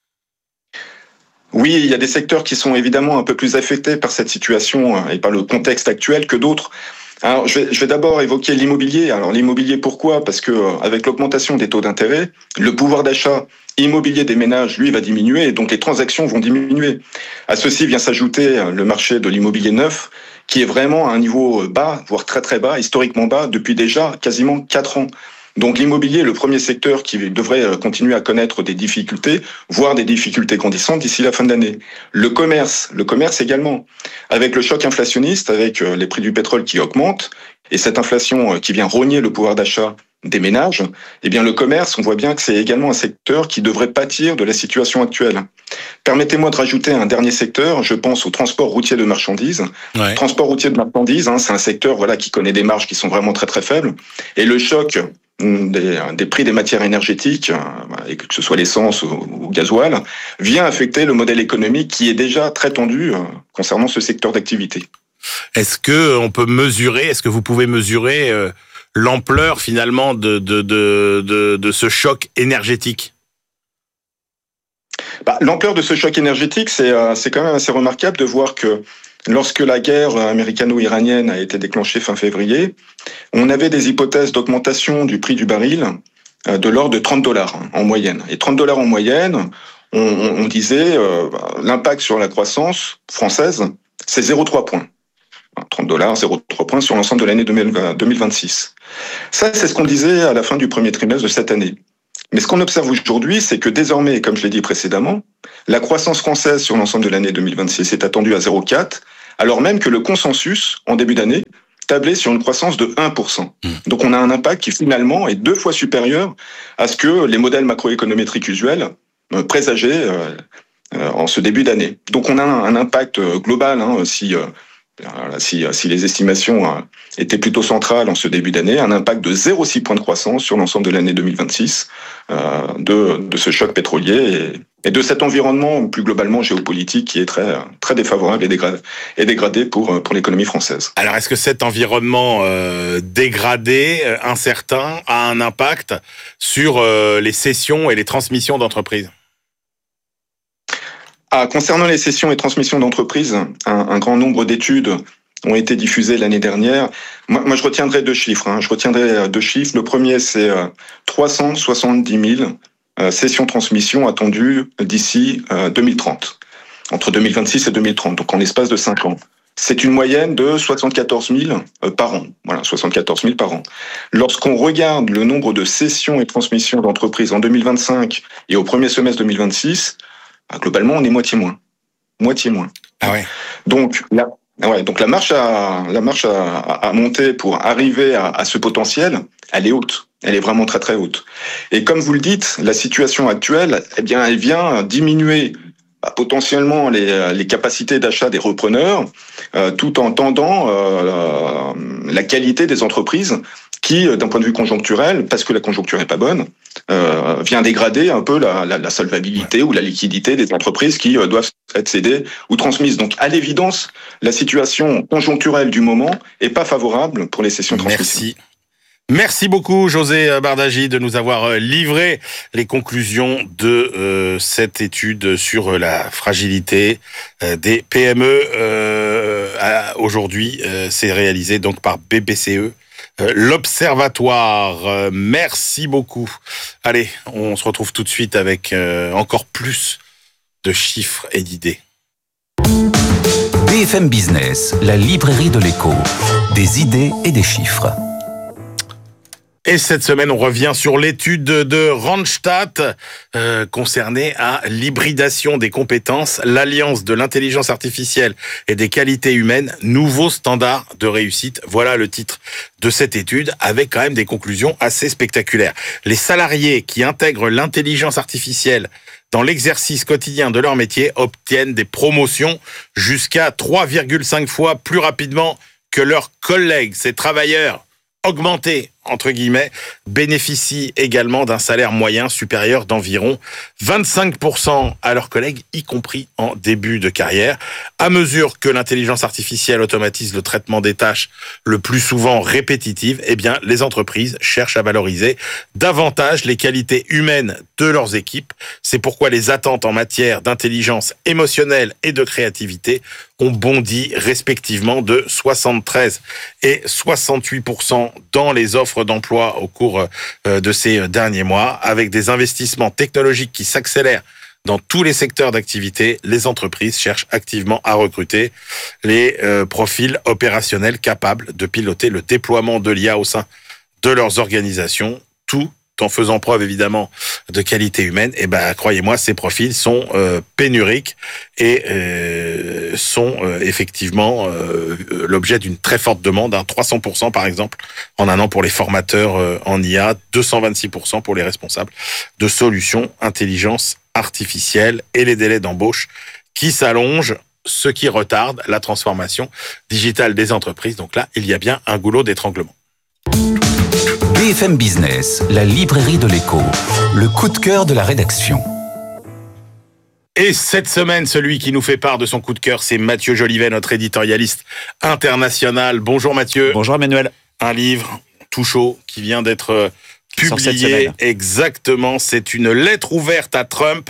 Oui, il y a des secteurs qui sont évidemment un peu plus affectés par cette situation et par le contexte actuel que d'autres. Alors, je vais, je vais d'abord évoquer l'immobilier. Alors, l'immobilier, pourquoi ? Parce que, euh, avec l'augmentation des taux d'intérêt, le pouvoir d'achat immobilier des ménages, lui, va diminuer, et donc les transactions vont diminuer. À ceci vient s'ajouter le marché de l'immobilier neuf, qui est vraiment à un niveau bas, voire très très bas, historiquement bas, depuis déjà quasiment quatre ans. Donc l'immobilier est le premier secteur qui devrait continuer à connaître des difficultés, voire des difficultés grandissantes d'ici la fin de l'année. Le commerce, le commerce également. Avec le choc inflationniste, avec les prix du pétrole qui augmentent, et cette inflation qui vient rogner le pouvoir d'achat des ménages, eh bien le commerce, on voit bien que c'est également un secteur qui devrait pâtir de la situation actuelle. Permettez-moi de rajouter un dernier secteur, je pense au transport routier de marchandises. Ouais. Transport routier de marchandises, hein, c'est un secteur voilà qui connaît des marges qui sont vraiment très très faibles, et le choc Des, des prix des matières énergétiques, et que ce soit l'essence ou, ou gasoil, vient affecter le modèle économique qui est déjà très tendu concernant ce secteur d'activité. Est-ce que on peut mesurer, est-ce que vous pouvez mesurer euh, l'ampleur finalement de, de, de, de, de ce choc énergétique ? Bah, l'ampleur de ce choc énergétique, c'est, euh, c'est quand même assez remarquable de voir que lorsque la guerre américano-iranienne a été déclenchée fin février, on avait des hypothèses d'augmentation du prix du baril euh, de l'ordre de trente dollars hein, en moyenne. Et trente dollars en moyenne, on, on disait euh, l'impact sur la croissance française, c'est zéro virgule trois points. trente dollars, zéro virgule trois points sur l'ensemble de l'année deux mille vingt-six. Ça, c'est ce qu'on disait à la fin du premier trimestre de cette année. Mais ce qu'on observe aujourd'hui, c'est que désormais, comme je l'ai dit précédemment, la croissance française sur l'ensemble de l'année deux mille vingt-six est attendue à zéro virgule quatre, alors même que le consensus, en début d'année, tablait sur une croissance de un pour cent. Donc on a un impact qui finalement est deux fois supérieur à ce que les modèles macroéconométriques usuels présageaient en ce début d'année. Donc on a un impact global, hein, si... Si, si les estimations étaient plutôt centrales en ce début d'année, un impact de zéro virgule six points de croissance sur l'ensemble de l'année deux mille vingt-six euh, de, de ce choc pétrolier et, et de cet environnement plus globalement géopolitique qui est très, très défavorable et dégradé, et dégradé pour, pour l'économie française. Alors est-ce que cet environnement euh, dégradé, incertain, a un impact sur euh, les cessions et les transmissions d'entreprises ? Ah, concernant les cessions et transmissions d'entreprises, un, un grand nombre d'études ont été diffusées l'année dernière. Moi, moi je retiendrai deux chiffres. Hein. Je retiendrai deux chiffres. Le premier, c'est euh, trois cent soixante-dix mille euh, cessions-transmissions attendues d'ici euh, deux mille trente, entre deux mille vingt-six et deux mille trente, donc en l'espace de cinq ans. C'est une moyenne de soixante-quatorze mille euh, par an. Voilà, soixante-quatorze mille par an. Lorsqu'on regarde le nombre de cessions et transmissions d'entreprises en deux mille vingt-cinq et au premier semestre deux mille vingt-six, globalement, on est moitié moins. Moitié moins. Ah ouais. Donc, la, ouais, donc la marche à, la marche à, à monter pour arriver à, à ce potentiel, elle est haute. Elle est vraiment très très haute. Et comme vous le dites, la situation actuelle, eh bien, elle vient diminuer bah, potentiellement les, les capacités d'achat des repreneurs, euh, tout en tendant euh, la, la qualité des entreprises qui, d'un point de vue conjoncturel, parce que la conjoncture n'est pas bonne, euh, vient dégrader un peu la, la, la solvabilité ou la liquidité des entreprises qui euh, doivent être cédées ou transmises. Donc, à l'évidence, la situation conjoncturelle du moment est pas favorable pour les cessions transmissions. Merci. Merci beaucoup, José Bardagy, de nous avoir livré les conclusions de euh, cette étude sur la fragilité euh, des P M E. Euh, aujourd'hui, euh, c'est réalisé donc par B B C E. L'Observatoire. Merci beaucoup. Allez, on se retrouve tout de suite avec euh, encore plus de chiffres et d'idées. B F M Business, la librairie de l'écho. Des idées et des chiffres. Et cette semaine, on revient sur l'étude de Randstad euh, concernée à l'hybridation des compétences, l'alliance de l'intelligence artificielle et des qualités humaines, nouveaux standards de réussite. Voilà le titre de cette étude, avec quand même des conclusions assez spectaculaires. Les salariés qui intègrent l'intelligence artificielle dans l'exercice quotidien de leur métier obtiennent des promotions jusqu'à trois virgule cinq fois plus rapidement que leurs collègues. Ces travailleurs augmentés, entre guillemets, bénéficient également d'un salaire moyen supérieur d'environ vingt-cinq pour cent à leurs collègues, y compris en début de carrière. À mesure que l'intelligence artificielle automatise le traitement des tâches le plus souvent répétitives, eh bien, les entreprises cherchent à valoriser davantage les qualités humaines de leurs équipes. C'est pourquoi les attentes en matière d'intelligence émotionnelle et de créativité ont bondi respectivement de soixante-treize et soixante-huit pour cent dans les offres d'emploi au cours de ces derniers mois. Avec des investissements technologiques qui s'accélèrent dans tous les secteurs d'activité, les entreprises cherchent activement à recruter les euh, profils opérationnels capables de piloter le déploiement de l'I A au sein de leurs organisations, tout en faisant preuve évidemment de qualité humaine. Et ben croyez-moi, ces profils sont euh, pénuriques et euh, sont euh, effectivement euh, l'objet d'une très forte demande, hein, trois cents pour cent par exemple en un an pour les formateurs euh, en I A, deux cent vingt-six pour cent pour les responsables de solutions intelligence artificielle, et les délais d'embauche qui s'allongent, ce qui retarde la transformation digitale des entreprises. Donc là, il y a bien un goulot d'étranglement. B F M Business, la librairie de l'écho, le coup de cœur de la rédaction. Et cette semaine, celui qui nous fait part de son coup de cœur, c'est Mathieu Jolivet, notre éditorialiste international. Bonjour Mathieu. Bonjour Emmanuel. Un livre tout chaud qui vient d'être publié. Exactement, c'est une lettre ouverte à Trump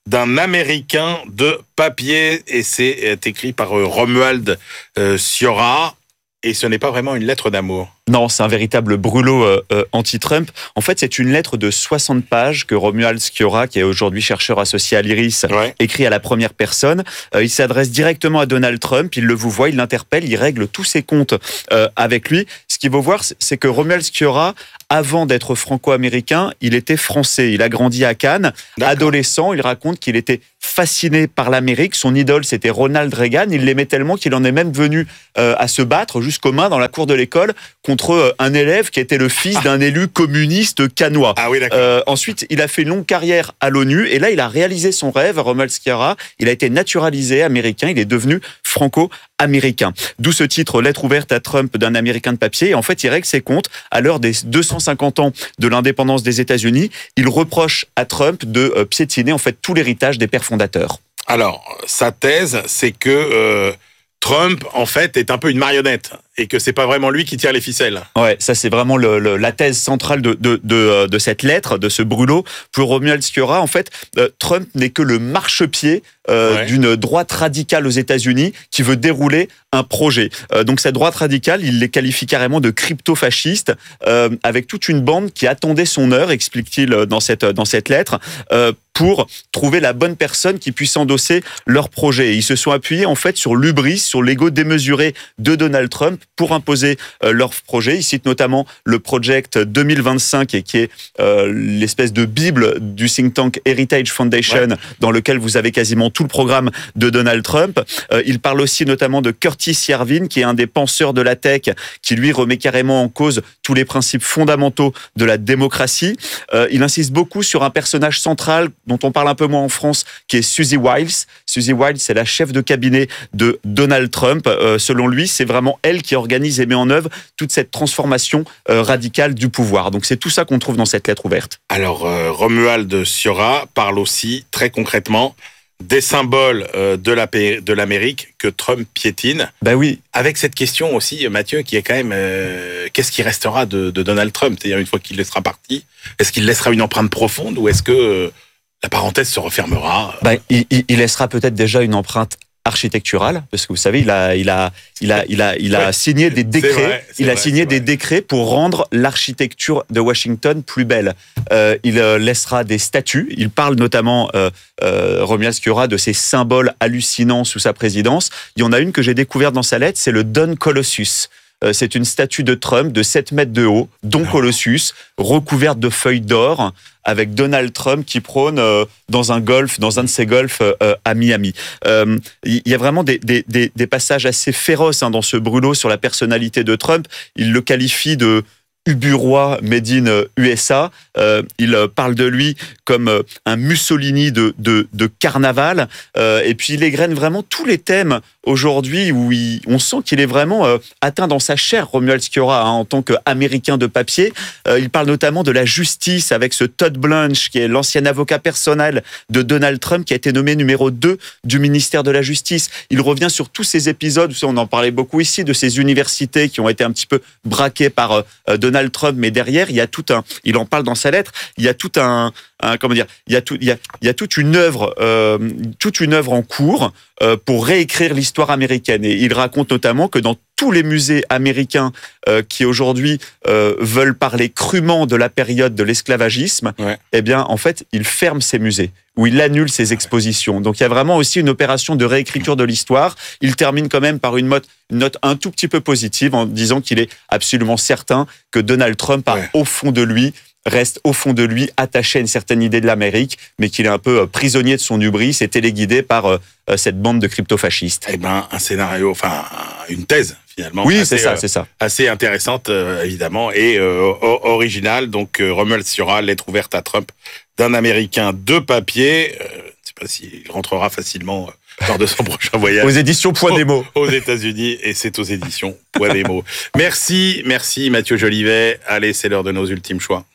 d'un Américain de papier, et c'est écrit par Romuald euh, Sciorra. Et ce n'est pas vraiment une lettre d'amour. Non, c'est un véritable brûlot euh, euh, anti-Trump. En fait, c'est une lettre de soixante pages que Romuald Sciorra, qui est aujourd'hui chercheur associé à l'Iris, ouais. écrit à la première personne. Euh, il s'adresse directement à Donald Trump, il le vous voit, il l'interpelle, il règle tous ses comptes euh, avec lui. Ce qu'il faut voir, c'est que Romuald Sciorra, avant d'être franco-américain, il était français. Il a grandi à Cannes. D'accord. Adolescent, il raconte qu'il était fasciné par l'Amérique. Son idole, c'était Ronald Reagan. Il l'aimait tellement qu'il en est même venu euh, à se battre jusqu'aux mains dans la cour de l'école contre un élève qui était le fils ah. d'un élu communiste cannois. Ah oui, d'accord. Euh, ensuite, il a fait une longue carrière à l'ONU et là, il a réalisé son rêve, Romuald Sciorra. Il a été naturalisé américain. Il est devenu franco-américain. D'où ce titre, Lettre ouverte à Trump d'un Américain de papier. Et en fait, il règle ses comptes à l'heure des deux cent cinquante ans de l'indépendance des États-Unis. Il reproche à Trump de euh, piétiner en fait tout l'héritage des pères fondateurs. Alors, sa thèse, c'est que euh, Trump, en fait, est un peu une marionnette et que c'est pas vraiment lui qui tire les ficelles. Ouais, ça c'est vraiment le, le, la thèse centrale de, de, de, de cette lettre, de ce brûlot. Pour Romuald Sciorra, en fait, euh, Trump n'est que le marchepied euh, ouais. d'une droite radicale aux États-Unis qui veut dérouler un projet. Euh, donc cette droite radicale, il les qualifie carrément de crypto-fascistes, euh, avec toute une bande qui attendait son heure, explique-t-il dans cette, dans cette lettre, euh, pour trouver la bonne personne qui puisse endosser leur projet. Et ils se sont appuyés en fait sur l'hubris, sur l'ego démesuré de Donald Trump pour imposer euh, leur projet. Ils citent notamment le Project deux mille vingt-cinq, et qui est euh, l'espèce de bible du think tank Heritage Foundation, ouais. dans lequel vous avez quasiment tout le programme de Donald Trump. Euh, ils parlent aussi notamment de Curtis Yarvin, qui est un des penseurs de la tech, qui lui remet carrément en cause tous les principes fondamentaux de la démocratie. Euh, il insiste beaucoup sur un personnage central dont on parle un peu moins en France, qui est Susie Wiles. Susie Wiles, c'est la chef de cabinet de Donald Trump. Euh, selon lui, c'est vraiment elle qui organise et met en œuvre toute cette transformation euh, radicale du pouvoir. Donc c'est tout ça qu'on trouve dans cette lettre ouverte. Alors, euh, Romuald Sciorra parle aussi, très concrètement, des symboles euh, de, la, de l'Amérique que Trump piétine. Ben oui. Avec cette question aussi, Mathieu, qui est quand même, euh, qu'est-ce qui restera de, de Donald Trump ? C'est-à-dire, une fois qu'il sera parti, est-ce qu'il laissera une empreinte profonde ou est-ce que euh, la parenthèse se refermera ? Ben, il, il laissera peut-être déjà une empreinte architecturale, parce que vous savez, il a, il a, il a, il a, il a ouais. signé des décrets. C'est vrai, c'est il a vrai, signé des vrai. décrets pour rendre l'architecture de Washington plus belle. Euh, il euh, laissera des statues. Il parle notamment, euh, euh, Romuald Sciorra, de ces symboles hallucinants sous sa présidence. Il y en a une que j'ai découverte dans sa lettre, c'est le Don Colossus. Euh, c'est une statue de Trump de sept mètres de haut, Don Colossus, recouverte de feuilles d'or, avec Donald Trump qui prône euh, dans un golf, dans un de ses golfs euh, à Miami. Euh, il y a vraiment des, des, des, des passages assez féroces hein, dans ce brûlot sur la personnalité de Trump. Il le qualifie de uburois made in U S A. Euh, il parle de lui comme euh, un Mussolini de, de, de carnaval. Euh, et puis il égrène vraiment tous les thèmes aujourd'hui où il, on sent qu'il est vraiment euh, atteint dans sa chair, Romuald Sciorra, hein, en tant qu'Américain de papier. Euh, il parle notamment de la justice avec ce Todd Blanche, qui est l'ancien avocat personnel de Donald Trump, qui a été nommé numéro deux du ministère de la Justice. Il revient sur tous ces épisodes, on en parlait beaucoup ici, de ces universités qui ont été un petit peu braquées par euh, Donald Donald Trump, mais derrière, il y a tout un, il en parle dans sa lettre, il y a tout un, un comment dire, il y a tout, il y a, il y a toute une œuvre, euh, toute une œuvre en cours euh, pour réécrire l'histoire américaine. Et il raconte notamment que dans tous les musées américains euh, qui aujourd'hui euh, veulent parler crûment de la période de l'esclavagisme, ouais. eh bien, en fait, il ferme ces musées, où il annule ses expositions. Donc, il y a vraiment aussi une opération de réécriture de l'histoire. Il termine quand même par une note, une note un tout petit peu positive en disant qu'il est absolument certain que Donald Trump a, ouais. au fond de lui, reste au fond de lui attaché à une certaine idée de l'Amérique, mais qu'il est un peu prisonnier de son hubris et téléguidé par euh, cette bande de crypto-fascistes. Eh ben, un scénario, enfin, une thèse, finalement. Oui, assez, c'est ça, euh, c'est ça. Assez intéressante, euh, évidemment, et euh, originale. Donc, euh, Romuald Sciorra, lettre ouverte à Trump d'un Américain de papier. Euh, je ne sais pas s'il rentrera facilement euh, lors de son prochain voyage. Aux éditions Poids des mots. Aux États-Unis, et c'est aux éditions Poids des mots. Merci, merci Mathieu Jolivet. Allez, c'est l'heure de nos ultimes choix.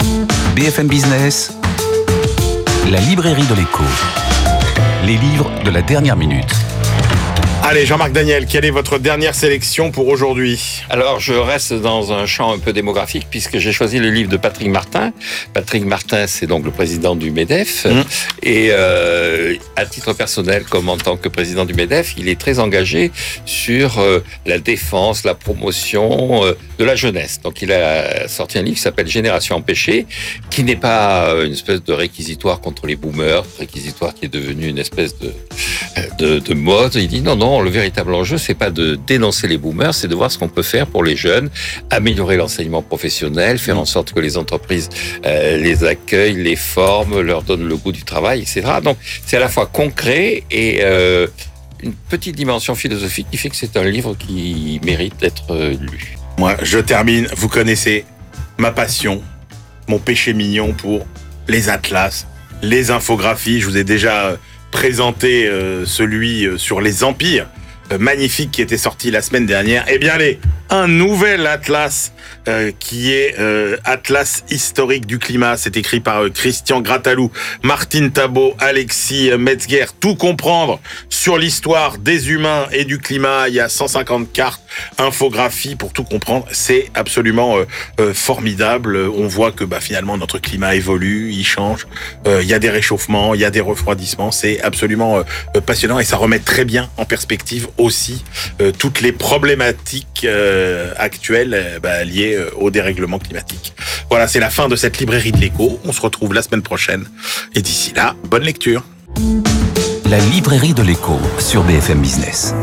B F M Business, la librairie de l'écho. Les livres de la dernière minute. Allez, Jean-Marc Daniel, quelle est votre dernière sélection pour aujourd'hui? Alors, je reste dans un champ un peu démographique puisque j'ai choisi le livre de Patrick Martin. Patrick Martin, c'est donc le président du MEDEF. Mmh. Et euh, à titre personnel, comme en tant que président du MEDEF, il est très engagé sur euh, la défense, la promotion euh, de la jeunesse. Donc, il a sorti un livre qui s'appelle Génération empêchée, qui n'est pas une espèce de réquisitoire contre les boomers, réquisitoire qui est devenu une espèce de, de, de mode. Il dit non, non, le véritable enjeu, c'est pas de dénoncer les boomers, c'est de voir ce qu'on peut faire pour les jeunes, améliorer l'enseignement professionnel, faire en sorte que les entreprises euh, les accueillent, les forment, leur donnent le goût du travail, et cetera. Donc, c'est à la fois concret et euh, une petite dimension philosophique qui fait que c'est un livre qui mérite d'être lu. Moi, je termine. Vous connaissez ma passion, mon péché mignon pour les atlas, les infographies. Je vous ai déjà présenté euh, celui sur les empires, euh, magnifique, qui était sorti la semaine dernière. Eh bien, allez, un nouvel atlas euh, qui est euh, Atlas historique du climat. C'est écrit par euh, Christian Gratalou, Martine Tabot, Alexis Metzger. Tout comprendre sur l'histoire des humains et du climat. Il y a cent cinquante cartes, infographies pour tout comprendre. C'est absolument euh, euh, formidable. On voit que bah, finalement notre climat évolue, il change. Euh, il y a des réchauffements, il y a des refroidissements. C'est absolument euh, passionnant et ça remet très bien en perspective aussi euh, toutes les problématiques euh, actuelles euh, bah, liées euh, au dérèglement climatique. Voilà, c'est la fin de cette librairie de l'écho. On se retrouve la semaine prochaine. Et d'ici là, bonne lecture. La librairie de l'écho sur B F M Business.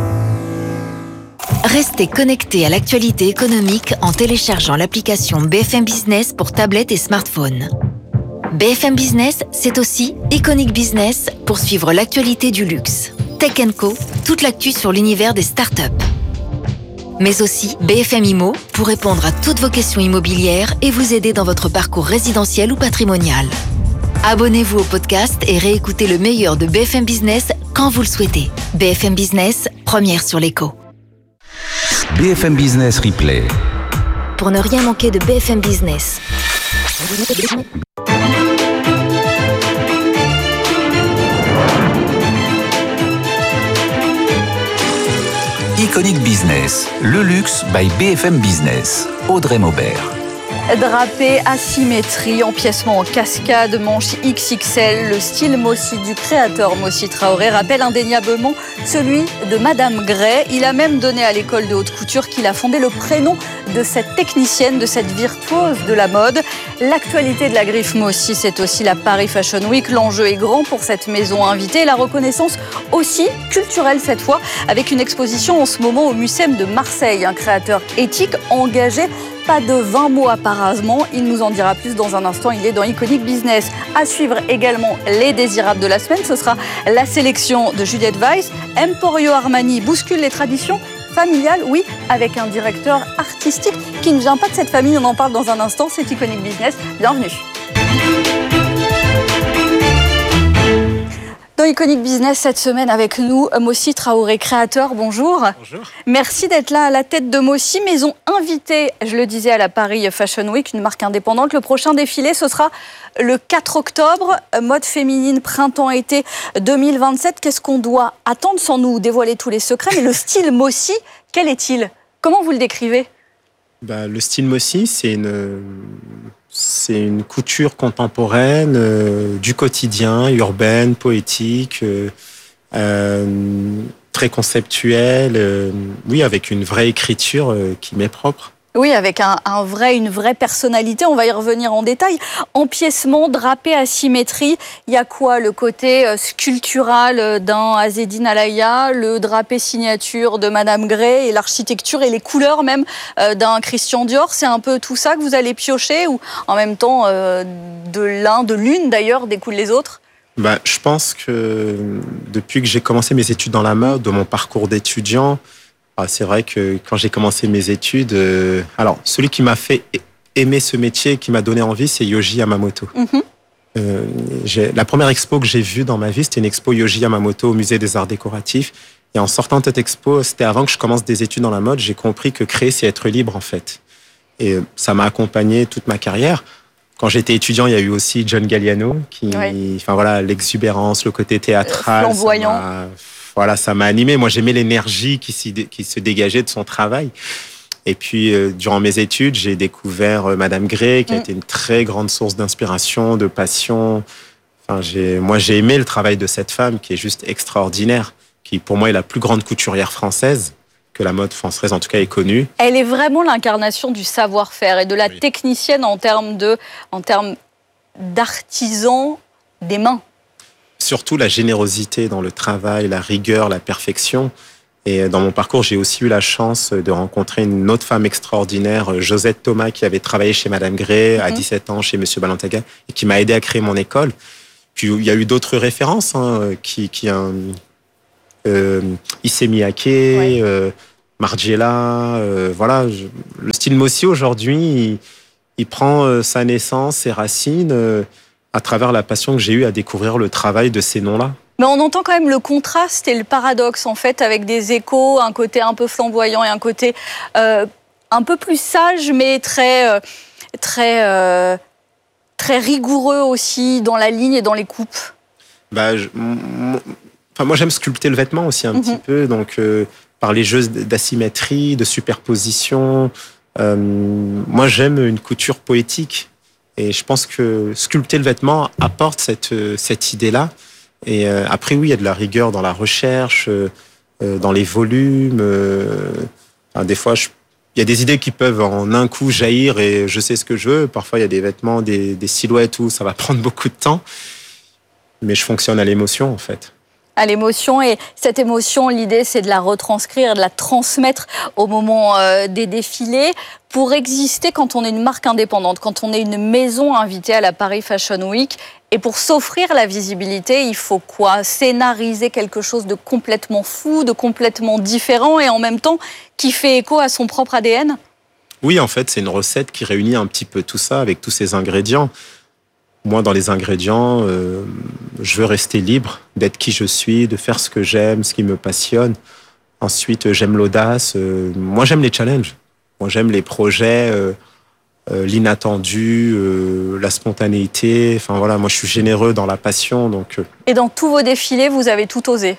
Restez connectés à l'actualité économique en téléchargeant l'application B F M Business pour tablette et smartphone. B F M Business, c'est aussi Iconic Business pour suivre l'actualité du luxe. Tech and Co, toute l'actu sur l'univers des startups. Mais aussi B F M Immo pour répondre à toutes vos questions immobilières et vous aider dans votre parcours résidentiel ou patrimonial. Abonnez-vous au podcast et réécoutez le meilleur de B F M Business quand vous le souhaitez. B F M Business, première sur l'écho. B F M Business Replay. Pour ne rien manquer de B F M Business. Iconic Business, le luxe by B F M Business. Audrey Maubert. Drapé, asymétrie, empiècement en cascade, manche X X L, le style Mossy du créateur Mossi Traoré rappelle indéniablement celui de Madame Gray. Il a même donné à l'école de haute couture qu'il a fondé le prénom de cette technicienne, de cette virtuose de la mode. L'actualité de la griffe Mossy, c'est aussi la Paris Fashion Week. L'enjeu est grand pour cette maison invitée. La reconnaissance aussi culturelle cette fois, avec une exposition en ce moment au Mucem de Marseille. Un créateur éthique engagé. Pas de vingt mots apparemment, il nous en dira plus dans un instant, il est dans Iconic Business. À suivre également les désirables de la semaine, ce sera la sélection de Juliette Weiss. Emporio Armani bouscule les traditions familiales, oui, avec un directeur artistique qui ne vient pas de cette famille, on en parle dans un instant, c'est Iconic Business, bienvenue. Dans Iconic Business cette semaine avec nous, Mossi Traoré, créateur, bonjour. Bonjour. Merci d'être là à la tête de Mossy, maison invitée, je le disais, à la Paris Fashion Week, une marque indépendante. Le prochain défilé, ce sera le quatre octobre, mode féminine printemps-été deux mille vingt-sept. Qu'est-ce qu'on doit attendre sans nous dévoiler tous les secrets? Mais le style Mossy, quel est-il? Comment vous le décrivez? Bah, le style Mossy, c'est une... C'est une couture contemporaine, euh, du quotidien, urbaine, poétique, euh, euh, très conceptuelle, euh, oui, avec une vraie écriture euh, qui m'est propre. Oui, avec un, un vrai, une vraie personnalité, on va y revenir en détail. Empiècement, drapé, asymétrie, il y a quoi? Le côté sculptural d'un Azzedine Alaïa, le drapé signature de Madame Gray et l'architecture et les couleurs même d'un Christian Dior. C'est un peu tout ça que vous allez piocher ou en même temps euh, de l'un, de l'une d'ailleurs découlent les autres? Bah, je pense que depuis que j'ai commencé mes études dans la mode, de mon parcours d'étudiant, c'est vrai que quand j'ai commencé mes études, euh, alors celui qui m'a fait aimer ce métier, qui m'a donné envie, c'est Yohji Yamamoto. Mm-hmm. Euh, j'ai, la première expo que j'ai vue dans ma vie, c'était une expo Yohji Yamamoto au Musée des Arts Décoratifs. Et en sortant de cette expo, c'était avant que je commence des études dans la mode, j'ai compris que créer, c'est être libre en fait. Et ça m'a accompagné toute ma carrière. Quand j'étais étudiant, il y a eu aussi John Galliano, qui, oui. Enfin voilà, l'exubérance, le côté théâtral, flamboyant. voilà, ça m'a animé. Moi, j'aimais l'énergie qui, qui se dégageait de son travail. Et puis, euh, durant mes études, j'ai découvert euh, Madame Gray, qui a mmh. été une très grande source d'inspiration, de passion. Enfin, j'ai, moi, j'ai aimé le travail de cette femme qui est juste extraordinaire, qui, pour moi, est la plus grande couturière française, que la mode française, en tout cas, est connue. Elle est vraiment l'incarnation du savoir-faire et de la oui. technicienne en termes de, en termes d'artisan des mains. Surtout la générosité dans le travail, la rigueur, la perfection. Et dans mon parcours, j'ai aussi eu la chance de rencontrer une autre femme extraordinaire, Josette Thomas, qui avait travaillé chez Madame Gray mm-hmm. à dix-sept ans, chez Monsieur Balantaga, et qui m'a aidé à créer mon école. Puis il y a eu d'autres références, hein, qui, qui un, euh, Issey Miyake, ouais. euh, Margiela, euh, voilà. Je, le style Mossy aujourd'hui, il, il prend euh, sa naissance, ses racines, euh, à travers la passion que j'ai eue à découvrir le travail de ces noms-là. Mais on entend quand même le contraste et le paradoxe, en fait, avec des échos, un côté un peu flamboyant et un côté euh, un peu plus sage, mais très, euh, très, euh, très rigoureux aussi dans la ligne et dans les coupes. Bah, je, m- enfin, moi, j'aime sculpter le vêtement aussi un mm-hmm. petit peu, donc euh, par les jeux d'asymétrie, de superposition. Euh, moi, j'aime une couture poétique. Et je pense que sculpter le vêtement apporte cette, cette idée-là. Et euh, après, oui, il y a de la rigueur dans la recherche, euh, dans les volumes. Euh, enfin, des fois, je, il y a des idées qui peuvent en un coup jaillir et je sais ce que je veux. Parfois, il y a des vêtements, des, des silhouettes où ça va prendre beaucoup de temps. Mais je fonctionne à l'émotion, en fait. À l'émotion, et cette émotion, l'idée, c'est de la retranscrire, de la transmettre au moment euh, des défilés. Pour exister quand on est une marque indépendante, quand on est une maison invitée à la Paris Fashion Week, et pour s'offrir la visibilité, il faut quoi? Scénariser quelque chose de complètement fou, de complètement différent, et en même temps qui fait écho à son propre A D N? Oui, en fait, c'est une recette qui réunit un petit peu tout ça avec tous ces ingrédients. Moi, dans les ingrédients, euh, je veux rester libre, d'être qui je suis, de faire ce que j'aime, ce qui me passionne. Ensuite, j'aime l'audace. Euh, moi, j'aime les challenges. Moi, j'aime les projets, euh, euh, l'inattendu, euh, la spontanéité. Enfin, voilà, moi, je suis généreux dans la passion. Donc, euh... Et dans tous vos défilés, vous avez tout osé?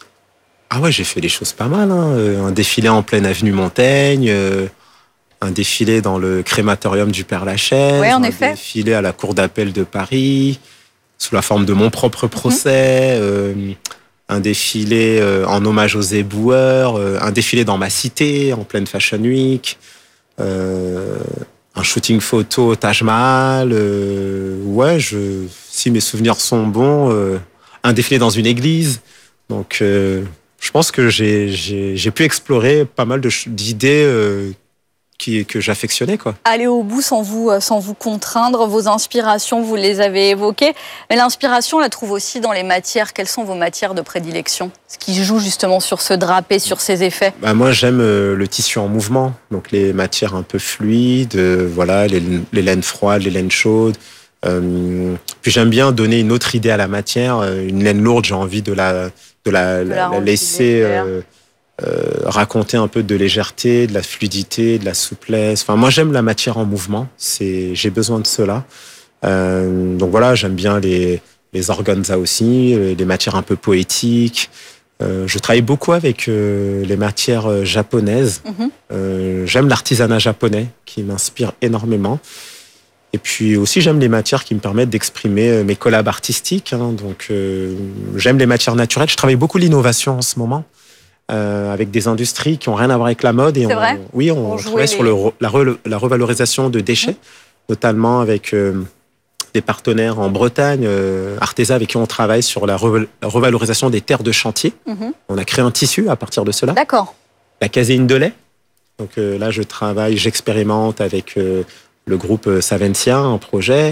Ah ouais, j'ai fait des choses pas mal. Hein. Un défilé en pleine avenue Montaigne, euh, un défilé dans le crématorium du Père-Lachaise, ouais, en un effet. défilé à la Cour d'appel de Paris, sous la forme de mon propre procès, mmh. euh, un défilé euh, en hommage aux éboueurs, euh, un défilé dans ma cité, en pleine Fashion Week, euh, un shooting photo au Taj Mahal, euh, ouais, je, si mes souvenirs sont bons, euh, un défilé dans une église. Donc, euh, je pense que j'ai, j'ai, j'ai pu explorer pas mal de, d'idées euh, Qui, que j'affectionnais, quoi. Aller au bout sans vous, sans vous contraindre, vos inspirations, vous les avez évoquées. Mais l'inspiration, on la trouve aussi dans les matières. Quelles sont vos matières de prédilection? Ce qui joue justement sur ce drapé, sur ces effets. Bah moi, j'aime le tissu en mouvement. Donc les matières un peu fluides, voilà, les, les laines froides, les laines chaudes. Euh, puis j'aime bien donner une autre idée à la matière. Une laine lourde, j'ai envie de la, de la, de la, la laisser... Euh, raconter un peu de légèreté, de la fluidité, de la souplesse. Enfin, moi, j'aime la matière en mouvement. C'est, j'ai besoin de cela. Euh, donc voilà, j'aime bien les, les organza aussi, les matières un peu poétiques. Euh, je travaille beaucoup avec euh, les matières japonaises. Mm-hmm. Euh, j'aime l'artisanat japonais qui m'inspire énormément. Et puis aussi, j'aime les matières qui me permettent d'exprimer mes collabs artistiques. Hein. Donc, euh, j'aime les matières naturelles. Je travaille beaucoup l'innovation en ce moment. Euh, avec des industries qui n'ont rien à voir avec la mode. Et C'est on, vrai oui, on travaille les... sur le, la, re, la revalorisation de déchets, mmh. notamment avec euh, des partenaires en Bretagne, euh, Artesa, avec qui on travaille sur la, re, la revalorisation des terres de chantier. Mmh. On a créé un tissu à partir de cela. D'accord. La caséine de lait. Donc euh, là, je travaille, j'expérimente avec euh, le groupe Savencia, un projet.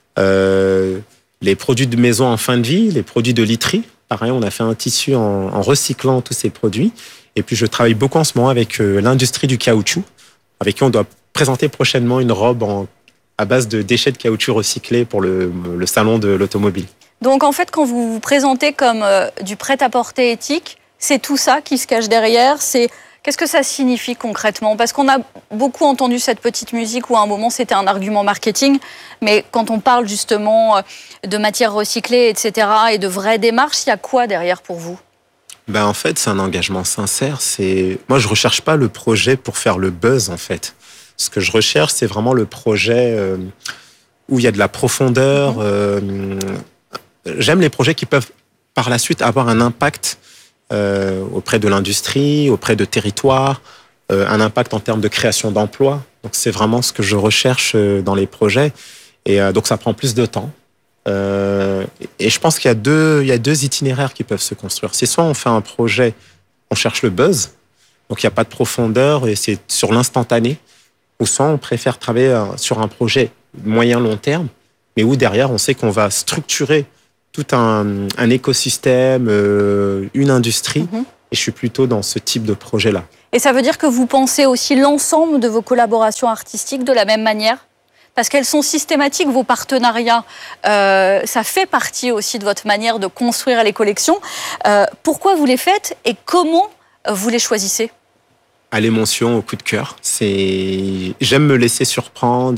Euh, les produits de maison en fin de vie, les produits de literie. Pareil, on a fait un tissu en, en recyclant tous ces produits. Et puis, je travaille beaucoup en ce moment avec euh, l'industrie du caoutchouc, avec qui on doit présenter prochainement une robe en, à base de déchets de caoutchouc recyclés pour le, le salon de l'automobile. Donc, en fait, quand vous vous présentez comme euh, du prêt-à-porter éthique, c'est tout ça qui se cache derrière. C'est... Qu'est-ce que ça signifie concrètement? Parce qu'on a beaucoup entendu cette petite musique où à un moment c'était un argument marketing, mais quand on parle justement de matières recyclées, et cetera, et de vraies démarches, il y a quoi derrière pour vous? Ben, en fait, c'est un engagement sincère. C'est... Moi, je ne recherche pas le projet pour faire le buzz, en fait. Ce que je recherche, c'est vraiment le projet euh, où il y a de la profondeur. Euh, j'aime les projets qui peuvent, par la suite, avoir un impact euh, auprès de l'industrie, auprès de territoires, euh, un impact en termes de création d'emplois. Donc, c'est vraiment ce que je recherche dans les projets. Et euh, donc, ça prend plus de temps. Euh, et je pense qu'il y a deux, il y a deux itinéraires qui peuvent se construire. C'est soit on fait un projet, on cherche le buzz, donc il n'y a pas de profondeur et c'est sur l'instantané, ou soit on préfère travailler sur un projet moyen-long terme, mais où derrière on sait qu'on va structurer tout un, un écosystème, euh, une industrie, mm-hmm. et je suis plutôt dans ce type de projet-là. Et ça veut dire que vous pensez aussi l'ensemble de vos collaborations artistiques de la même manière ? Parce qu'elles sont systématiques, vos partenariats. Euh, ça fait partie aussi de votre manière de construire les collections. Euh, pourquoi vous les faites et comment vous les choisissez ? À l'émotion, au coup de cœur. C'est... J'aime me laisser surprendre.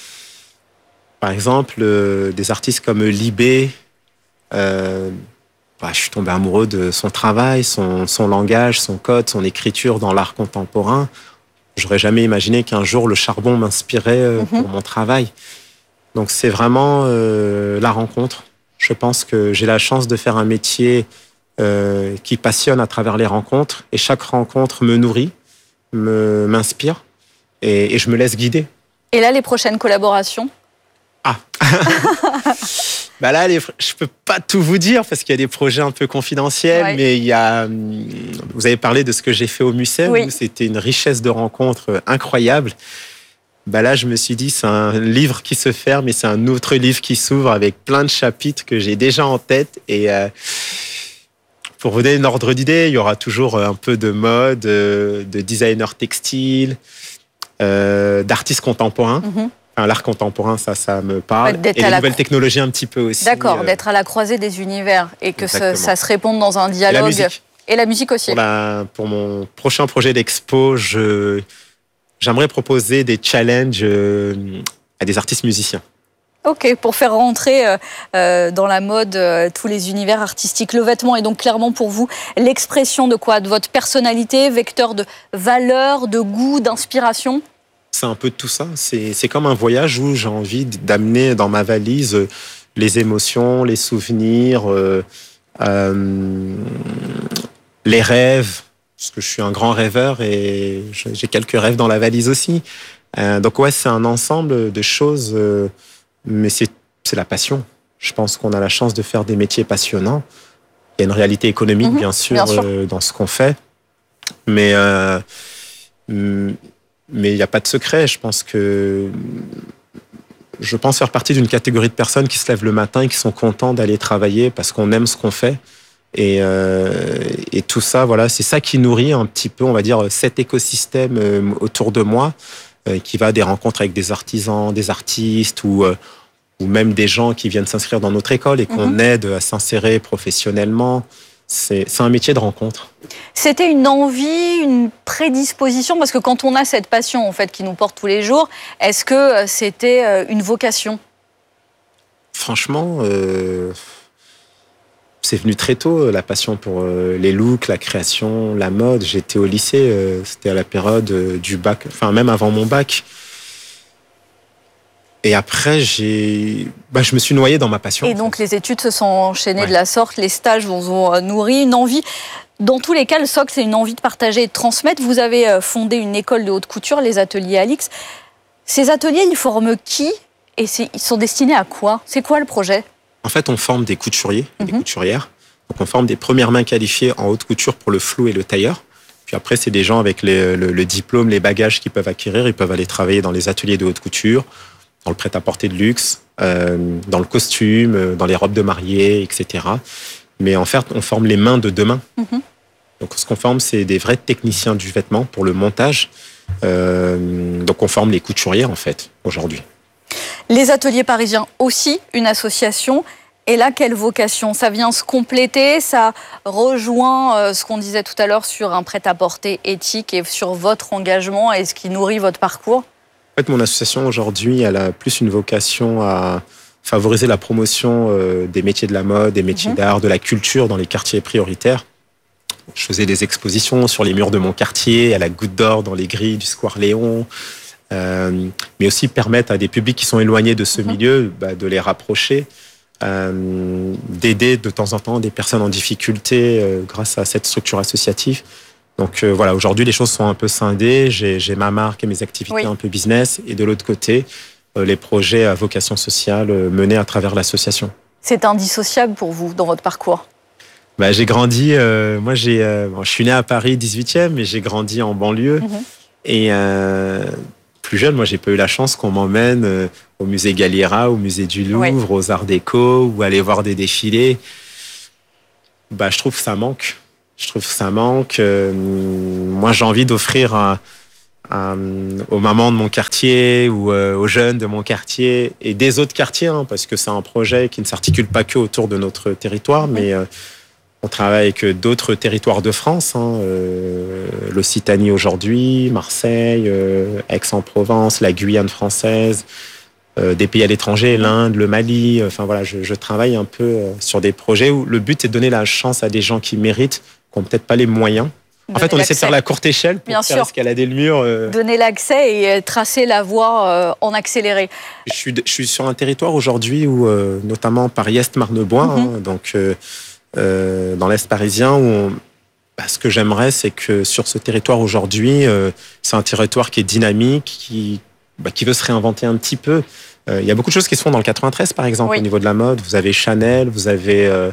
Par exemple, euh, des artistes comme Libé, euh, bah, je suis tombé amoureux de son travail, son, son langage, son code, son écriture dans l'art contemporain. J'aurais jamais imaginé qu'un jour le charbon m'inspirait euh, mm-hmm. pour mon travail. Donc c'est vraiment euh, la rencontre. Je pense que j'ai la chance de faire un métier euh, qui passionne à travers les rencontres, et chaque rencontre me nourrit, me, m'inspire, et, et je me laisse guider. Et là, les prochaines collaborations ? Ah bah là, les, je peux pas tout vous dire parce qu'il y a des projets un peu confidentiels, ouais. mais il y a. Vous avez parlé de ce que j'ai fait au Mucem, oui. où c'était une richesse de rencontres incroyable. Bah là, je me suis dit, c'est un livre qui se ferme et c'est un autre livre qui s'ouvre avec plein de chapitres que j'ai déjà en tête. Et euh, pour vous donner un ordre d'idée, il y aura toujours un peu de mode, de designer textile, euh, d'artistes contemporains. Mm-hmm. Enfin, l'art contemporain, ça, ça me parle. Ouais, et les nouvelles cro... technologies un petit peu aussi. D'accord, euh... d'être à la croisée des univers et que ça, ça se réponde dans un dialogue. Et la musique, et la musique aussi. Pour, la, pour mon prochain projet d'expo, je, j'aimerais proposer des challenges à des artistes musiciens. Ok, pour faire rentrer euh, dans la mode euh, tous les univers artistiques. Le vêtement est donc clairement pour vous l'expression de quoi ? De votre personnalité, vecteur de valeur, de goût, d'inspiration ? C'est un peu de tout ça. C'est, c'est comme un voyage où j'ai envie d'amener dans ma valise les émotions, les souvenirs, euh, euh, les rêves, parce que je suis un grand rêveur et j'ai quelques rêves dans la valise aussi. Euh, donc ouais, c'est un ensemble de choses, euh, mais c'est, c'est la passion. Je pense qu'on a la chance de faire des métiers passionnants. Il y a une réalité économique, mmh, bien sûr, bien sûr. Euh, dans ce qu'on fait, mais... Euh, Mais il n'y a pas de secret. Je pense que je pense faire partie d'une catégorie de personnes qui se lèvent le matin et qui sont contents d'aller travailler parce qu'on aime ce qu'on fait. Et, euh, et tout ça, voilà, c'est ça qui nourrit un petit peu, on va dire, cet écosystème autour de moi, euh, qui va des rencontres avec des artisans, des artistes ou, euh, ou même des gens qui viennent s'inscrire dans notre école et qu'on mmh. aide à s'insérer professionnellement. C'est, c'est un métier de rencontre. C'était une envie, une prédisposition, parce que quand on a cette passion en fait qui nous porte tous les jours, est-ce que c'était une vocation ? Franchement, euh, c'est venu très tôt, la passion pour euh, les looks, la création, la mode. J'étais au lycée, euh, c'était à la période euh, du bac, enfin même avant mon bac. Et après, j'ai, bah, je me suis noyé dans ma passion. Et donc, les études se sont enchaînées ouais. de la sorte, les stages vous ont nourri, une envie. Dans tous les cas, le socle, c'est une envie de partager et de transmettre. Vous avez fondé une école de haute couture, les ateliers Alix. Ces ateliers, ils forment qui ? Et c'est, ils sont destinés à quoi ? C'est quoi le projet ? En fait, on forme des couturiers, mm-hmm. des couturières. Donc, on forme des premières mains qualifiées en haute couture pour le flou et le tailleur. Puis après, c'est des gens avec les, le, le diplôme, les bagages qu'ils peuvent acquérir. Ils peuvent aller travailler dans les ateliers de haute couture, dans le prêt-à-porter de luxe, euh, dans le costume, dans les robes de mariée, et cetera. Mais en fait, on forme les mains de demain. Mm-hmm. Donc, ce qu'on forme, c'est des vrais techniciens du vêtement pour le montage. Euh, donc, on forme les couturiers, en fait, aujourd'hui. Les ateliers parisiens aussi, une association. Et là, quelle vocation ? Ça vient se compléter, ça rejoint euh, ce qu'on disait tout à l'heure sur un prêt-à-porter éthique et sur votre engagement et ce qui nourrit votre parcours ? En fait, mon association aujourd'hui, elle a plus une vocation à favoriser la promotion euh, des métiers de la mode, des métiers mmh. d'art, de la culture dans les quartiers prioritaires. je faisais des expositions sur les murs de mon quartier, à la Goutte d'Or, dans les grilles du Square Léon. Euh, mais aussi permettre à des publics qui sont éloignés de ce milieu bah, de les rapprocher, euh, d'aider de temps en temps des personnes en difficulté euh, grâce à cette structure associative. Donc euh, voilà, aujourd'hui les choses sont un peu scindées. J'ai, j'ai ma marque et mes activités oui. un peu business, et de l'autre côté, euh, les projets à vocation sociale euh, menés à travers l'association. C'est indissociable pour vous dans votre parcours? Bah, j'ai grandi, euh, moi j'ai, euh, bon, je suis né à Paris dix-huitième, mais j'ai grandi en banlieue. Mmh. Et euh, plus jeune, moi j'ai pas eu la chance qu'on m'emmène euh, au musée Galliera, au musée du Louvre, ouais. aux Arts Déco, ou aller voir des défilés. Bah, je trouve que ça manque. Je trouve que ça manque. Euh, moi j'ai envie d'offrir à, à, aux mamans de mon quartier ou euh, aux jeunes de mon quartier et des autres quartiers, hein, parce que c'est un projet qui ne s'articule pas que autour de notre territoire, mais euh, on travaille avec d'autres territoires de France, hein, euh, l'Occitanie aujourd'hui, Marseille, euh, Aix-en-Provence, la Guyane française, euh, des pays à l'étranger, l'Inde, le Mali. Enfin voilà, je, je travaille un peu euh, sur des projets où le but est de donner la chance à des gens qui méritent, qui n'ont peut-être pas les moyens. En fait, on l'accès. essaie de faire la courte échelle pour Bien faire sûr. escalader le mur. Euh... Donner l'accès et tracer la voie euh, en accéléré. Je suis, je suis sur un territoire aujourd'hui où, euh, notamment Paris-Est-Marne-Bois, mm-hmm. hein, donc... Euh, Euh, dans l'Est parisien, où on, bah, ce que j'aimerais, c'est que sur ce territoire aujourd'hui, euh, c'est un territoire qui est dynamique, qui, bah, qui veut se réinventer un petit peu. Euh, il y a beaucoup de choses qui se font dans le quatre-vingt-treize, par exemple, oui. au niveau de la mode. Vous avez Chanel, vous avez euh,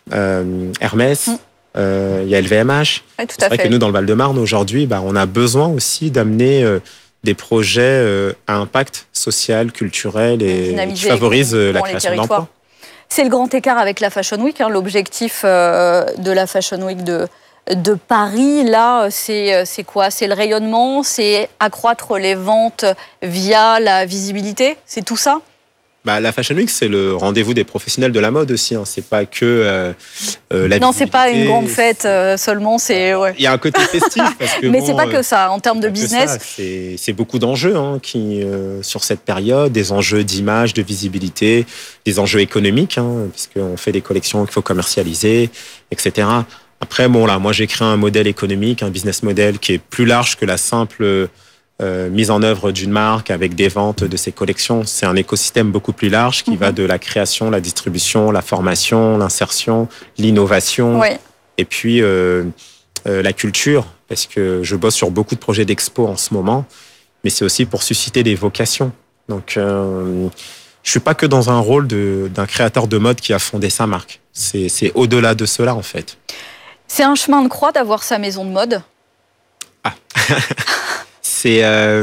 euh, Hermès, mm. euh, il y a L V M H. Oui, tout c'est à vrai fait. que nous, dans le Val-de-Marne, aujourd'hui, bah, on a besoin aussi d'amener euh, des projets euh, à impact social, culturel et qui favorisent euh, la création d'emplois. C'est le grand écart avec la Fashion Week. Hein. L'objectif euh, de la Fashion Week de, de Paris, là, c'est, c'est quoi? C'est le rayonnement, c'est accroître les ventes via la visibilité, c'est tout ça? Bah, la Fashion Week, c'est le rendez-vous des professionnels de la mode aussi. Hein. C'est pas que euh, euh, la Non, c'est pas une grande fête euh, seulement. C'est ouais. Il y a un côté festif. Parce que, Mais bon, c'est pas que ça. En termes de business, ça, c'est, c'est beaucoup d'enjeux hein, qui euh, sur cette période, des enjeux d'image, de visibilité, des enjeux économiques, hein, puisqu'on fait des collections qu'il faut commercialiser, et cetera. Après, bon là, moi j'ai créé un modèle économique, un business model qui est plus large que la simple Euh, mise en œuvre d'une marque avec des ventes de ses collections. C'est un écosystème beaucoup plus large qui mmh. va de la création, la distribution, la formation, l'insertion, l'innovation ouais. et puis euh, euh, la culture, parce que je bosse sur beaucoup de projets d'expo en ce moment, mais c'est aussi pour susciter des vocations. Donc euh, je suis pas que dans un rôle de, d'un créateur de mode qui a fondé sa marque. C'est, c'est au-delà de cela en fait. C'est un chemin de croix d'avoir sa maison de mode. Ah C'est, euh,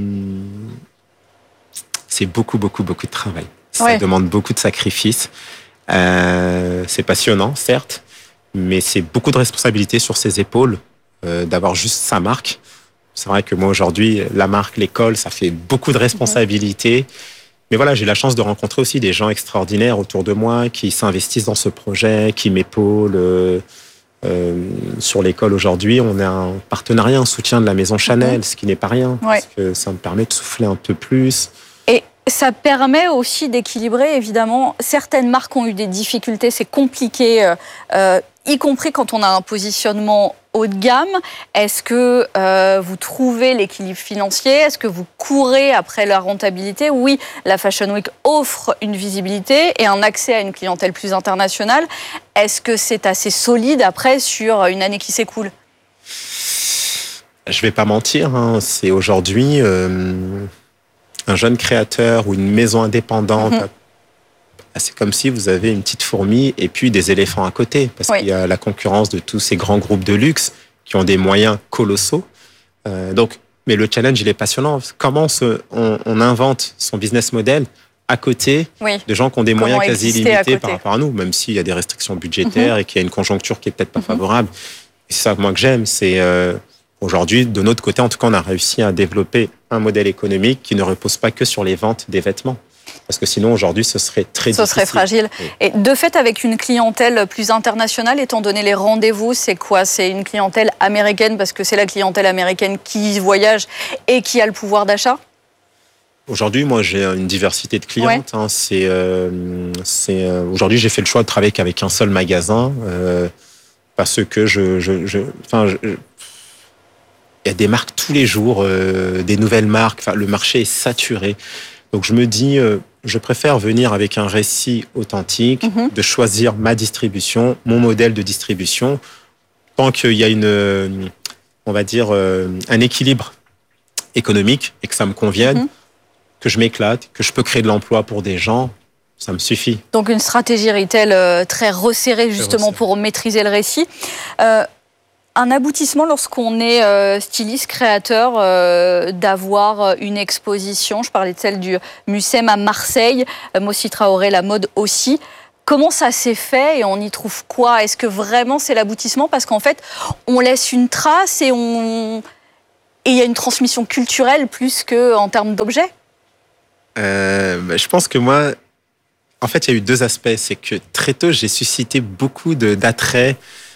c'est beaucoup, beaucoup, beaucoup de travail. Ça ouais. demande beaucoup de sacrifices. Euh, c'est passionnant, certes, mais c'est beaucoup de responsabilités sur ses épaules euh, d'avoir juste sa marque. C'est vrai que moi, aujourd'hui, la marque, l'école, ça fait beaucoup de responsabilités. Mmh. Mais voilà, j'ai la chance de rencontrer aussi des gens extraordinaires autour de moi qui s'investissent dans ce projet, qui m'épaulent. Euh, Euh, sur l'école aujourd'hui, on a un partenariat, un soutien de la maison Chanel, mmh. ce qui n'est pas rien, ouais. parce que ça me permet de souffler un peu plus. Et ça permet aussi d'équilibrer, évidemment. Certaines marques ont eu des difficultés, c'est compliqué, euh, y compris quand on a un positionnement haut de gamme. Est-ce que euh, vous trouvez l'équilibre financier? Est-ce que vous courez après la rentabilité? Oui, la Fashion Week offre une visibilité et un accès à une clientèle plus internationale. Est-ce que c'est assez solide après sur une année qui s'écoule? Je vais pas mentir, hein, c'est aujourd'hui euh, un jeune créateur ou une maison indépendante. Mm-hmm. C'est comme si vous avez une petite fourmi et puis des éléphants à côté, parce oui. qu'il y a la concurrence de tous ces grands groupes de luxe qui ont des moyens colossaux. Euh, donc, mais le challenge, il est passionnant. Comment se, on, on invente son business model à côté oui. de gens qui ont des Comment moyens quasi illimités par rapport à nous, même s'il y a des restrictions budgétaires mm-hmm. et qu'il y a une conjoncture qui est peut-être pas mm-hmm. favorable. Et c'est ça moi que j'aime, c'est euh, aujourd'hui, de notre côté, en tout cas, on a réussi à développer un modèle économique qui ne repose pas que sur les ventes des vêtements. Parce que sinon, aujourd'hui, ce serait très ce difficile. Ce serait fragile. Oui. Et de fait, avec une clientèle plus internationale, étant donné les rendez-vous, c'est quoi? C'est une clientèle américaine, parce que c'est la clientèle américaine qui voyage et qui a le pouvoir d'achat? Aujourd'hui, moi, j'ai une diversité de clientes. Ouais. Hein. C'est, euh, c'est, euh, aujourd'hui, j'ai fait le choix de travailler qu'avec un seul magasin. Euh, parce que je, je, je, enfin, je, il y a des marques tous les jours, euh, des nouvelles marques. Enfin, le marché est saturé. Donc je me dis, euh, je préfère venir avec un récit authentique, mm-hmm. de choisir ma distribution, mon modèle de distribution, tant qu'il y a une, on va dire, euh, un équilibre économique et que ça me convienne, mm-hmm. que je m'éclate, que je peux créer de l'emploi pour des gens. Ça me suffit. Donc une stratégie retail euh, très resserrée justement resserré. pour maîtriser le récit. Euh, un aboutissement lorsqu'on est euh, styliste, créateur, euh, d'avoir une exposition. Je parlais de celle du Mucem à Marseille, euh, Mossi Traoré, la mode aussi. Comment ça s'est fait et on y trouve quoi? Est-ce que vraiment c'est l'aboutissement? Parce qu'en fait, on laisse une trace et on et il y a une transmission culturelle plus qu'en termes d'objets. Euh, bah, je pense que moi... En fait, il y a eu deux aspects. C'est que très tôt, j'ai suscité beaucoup de, d'attrait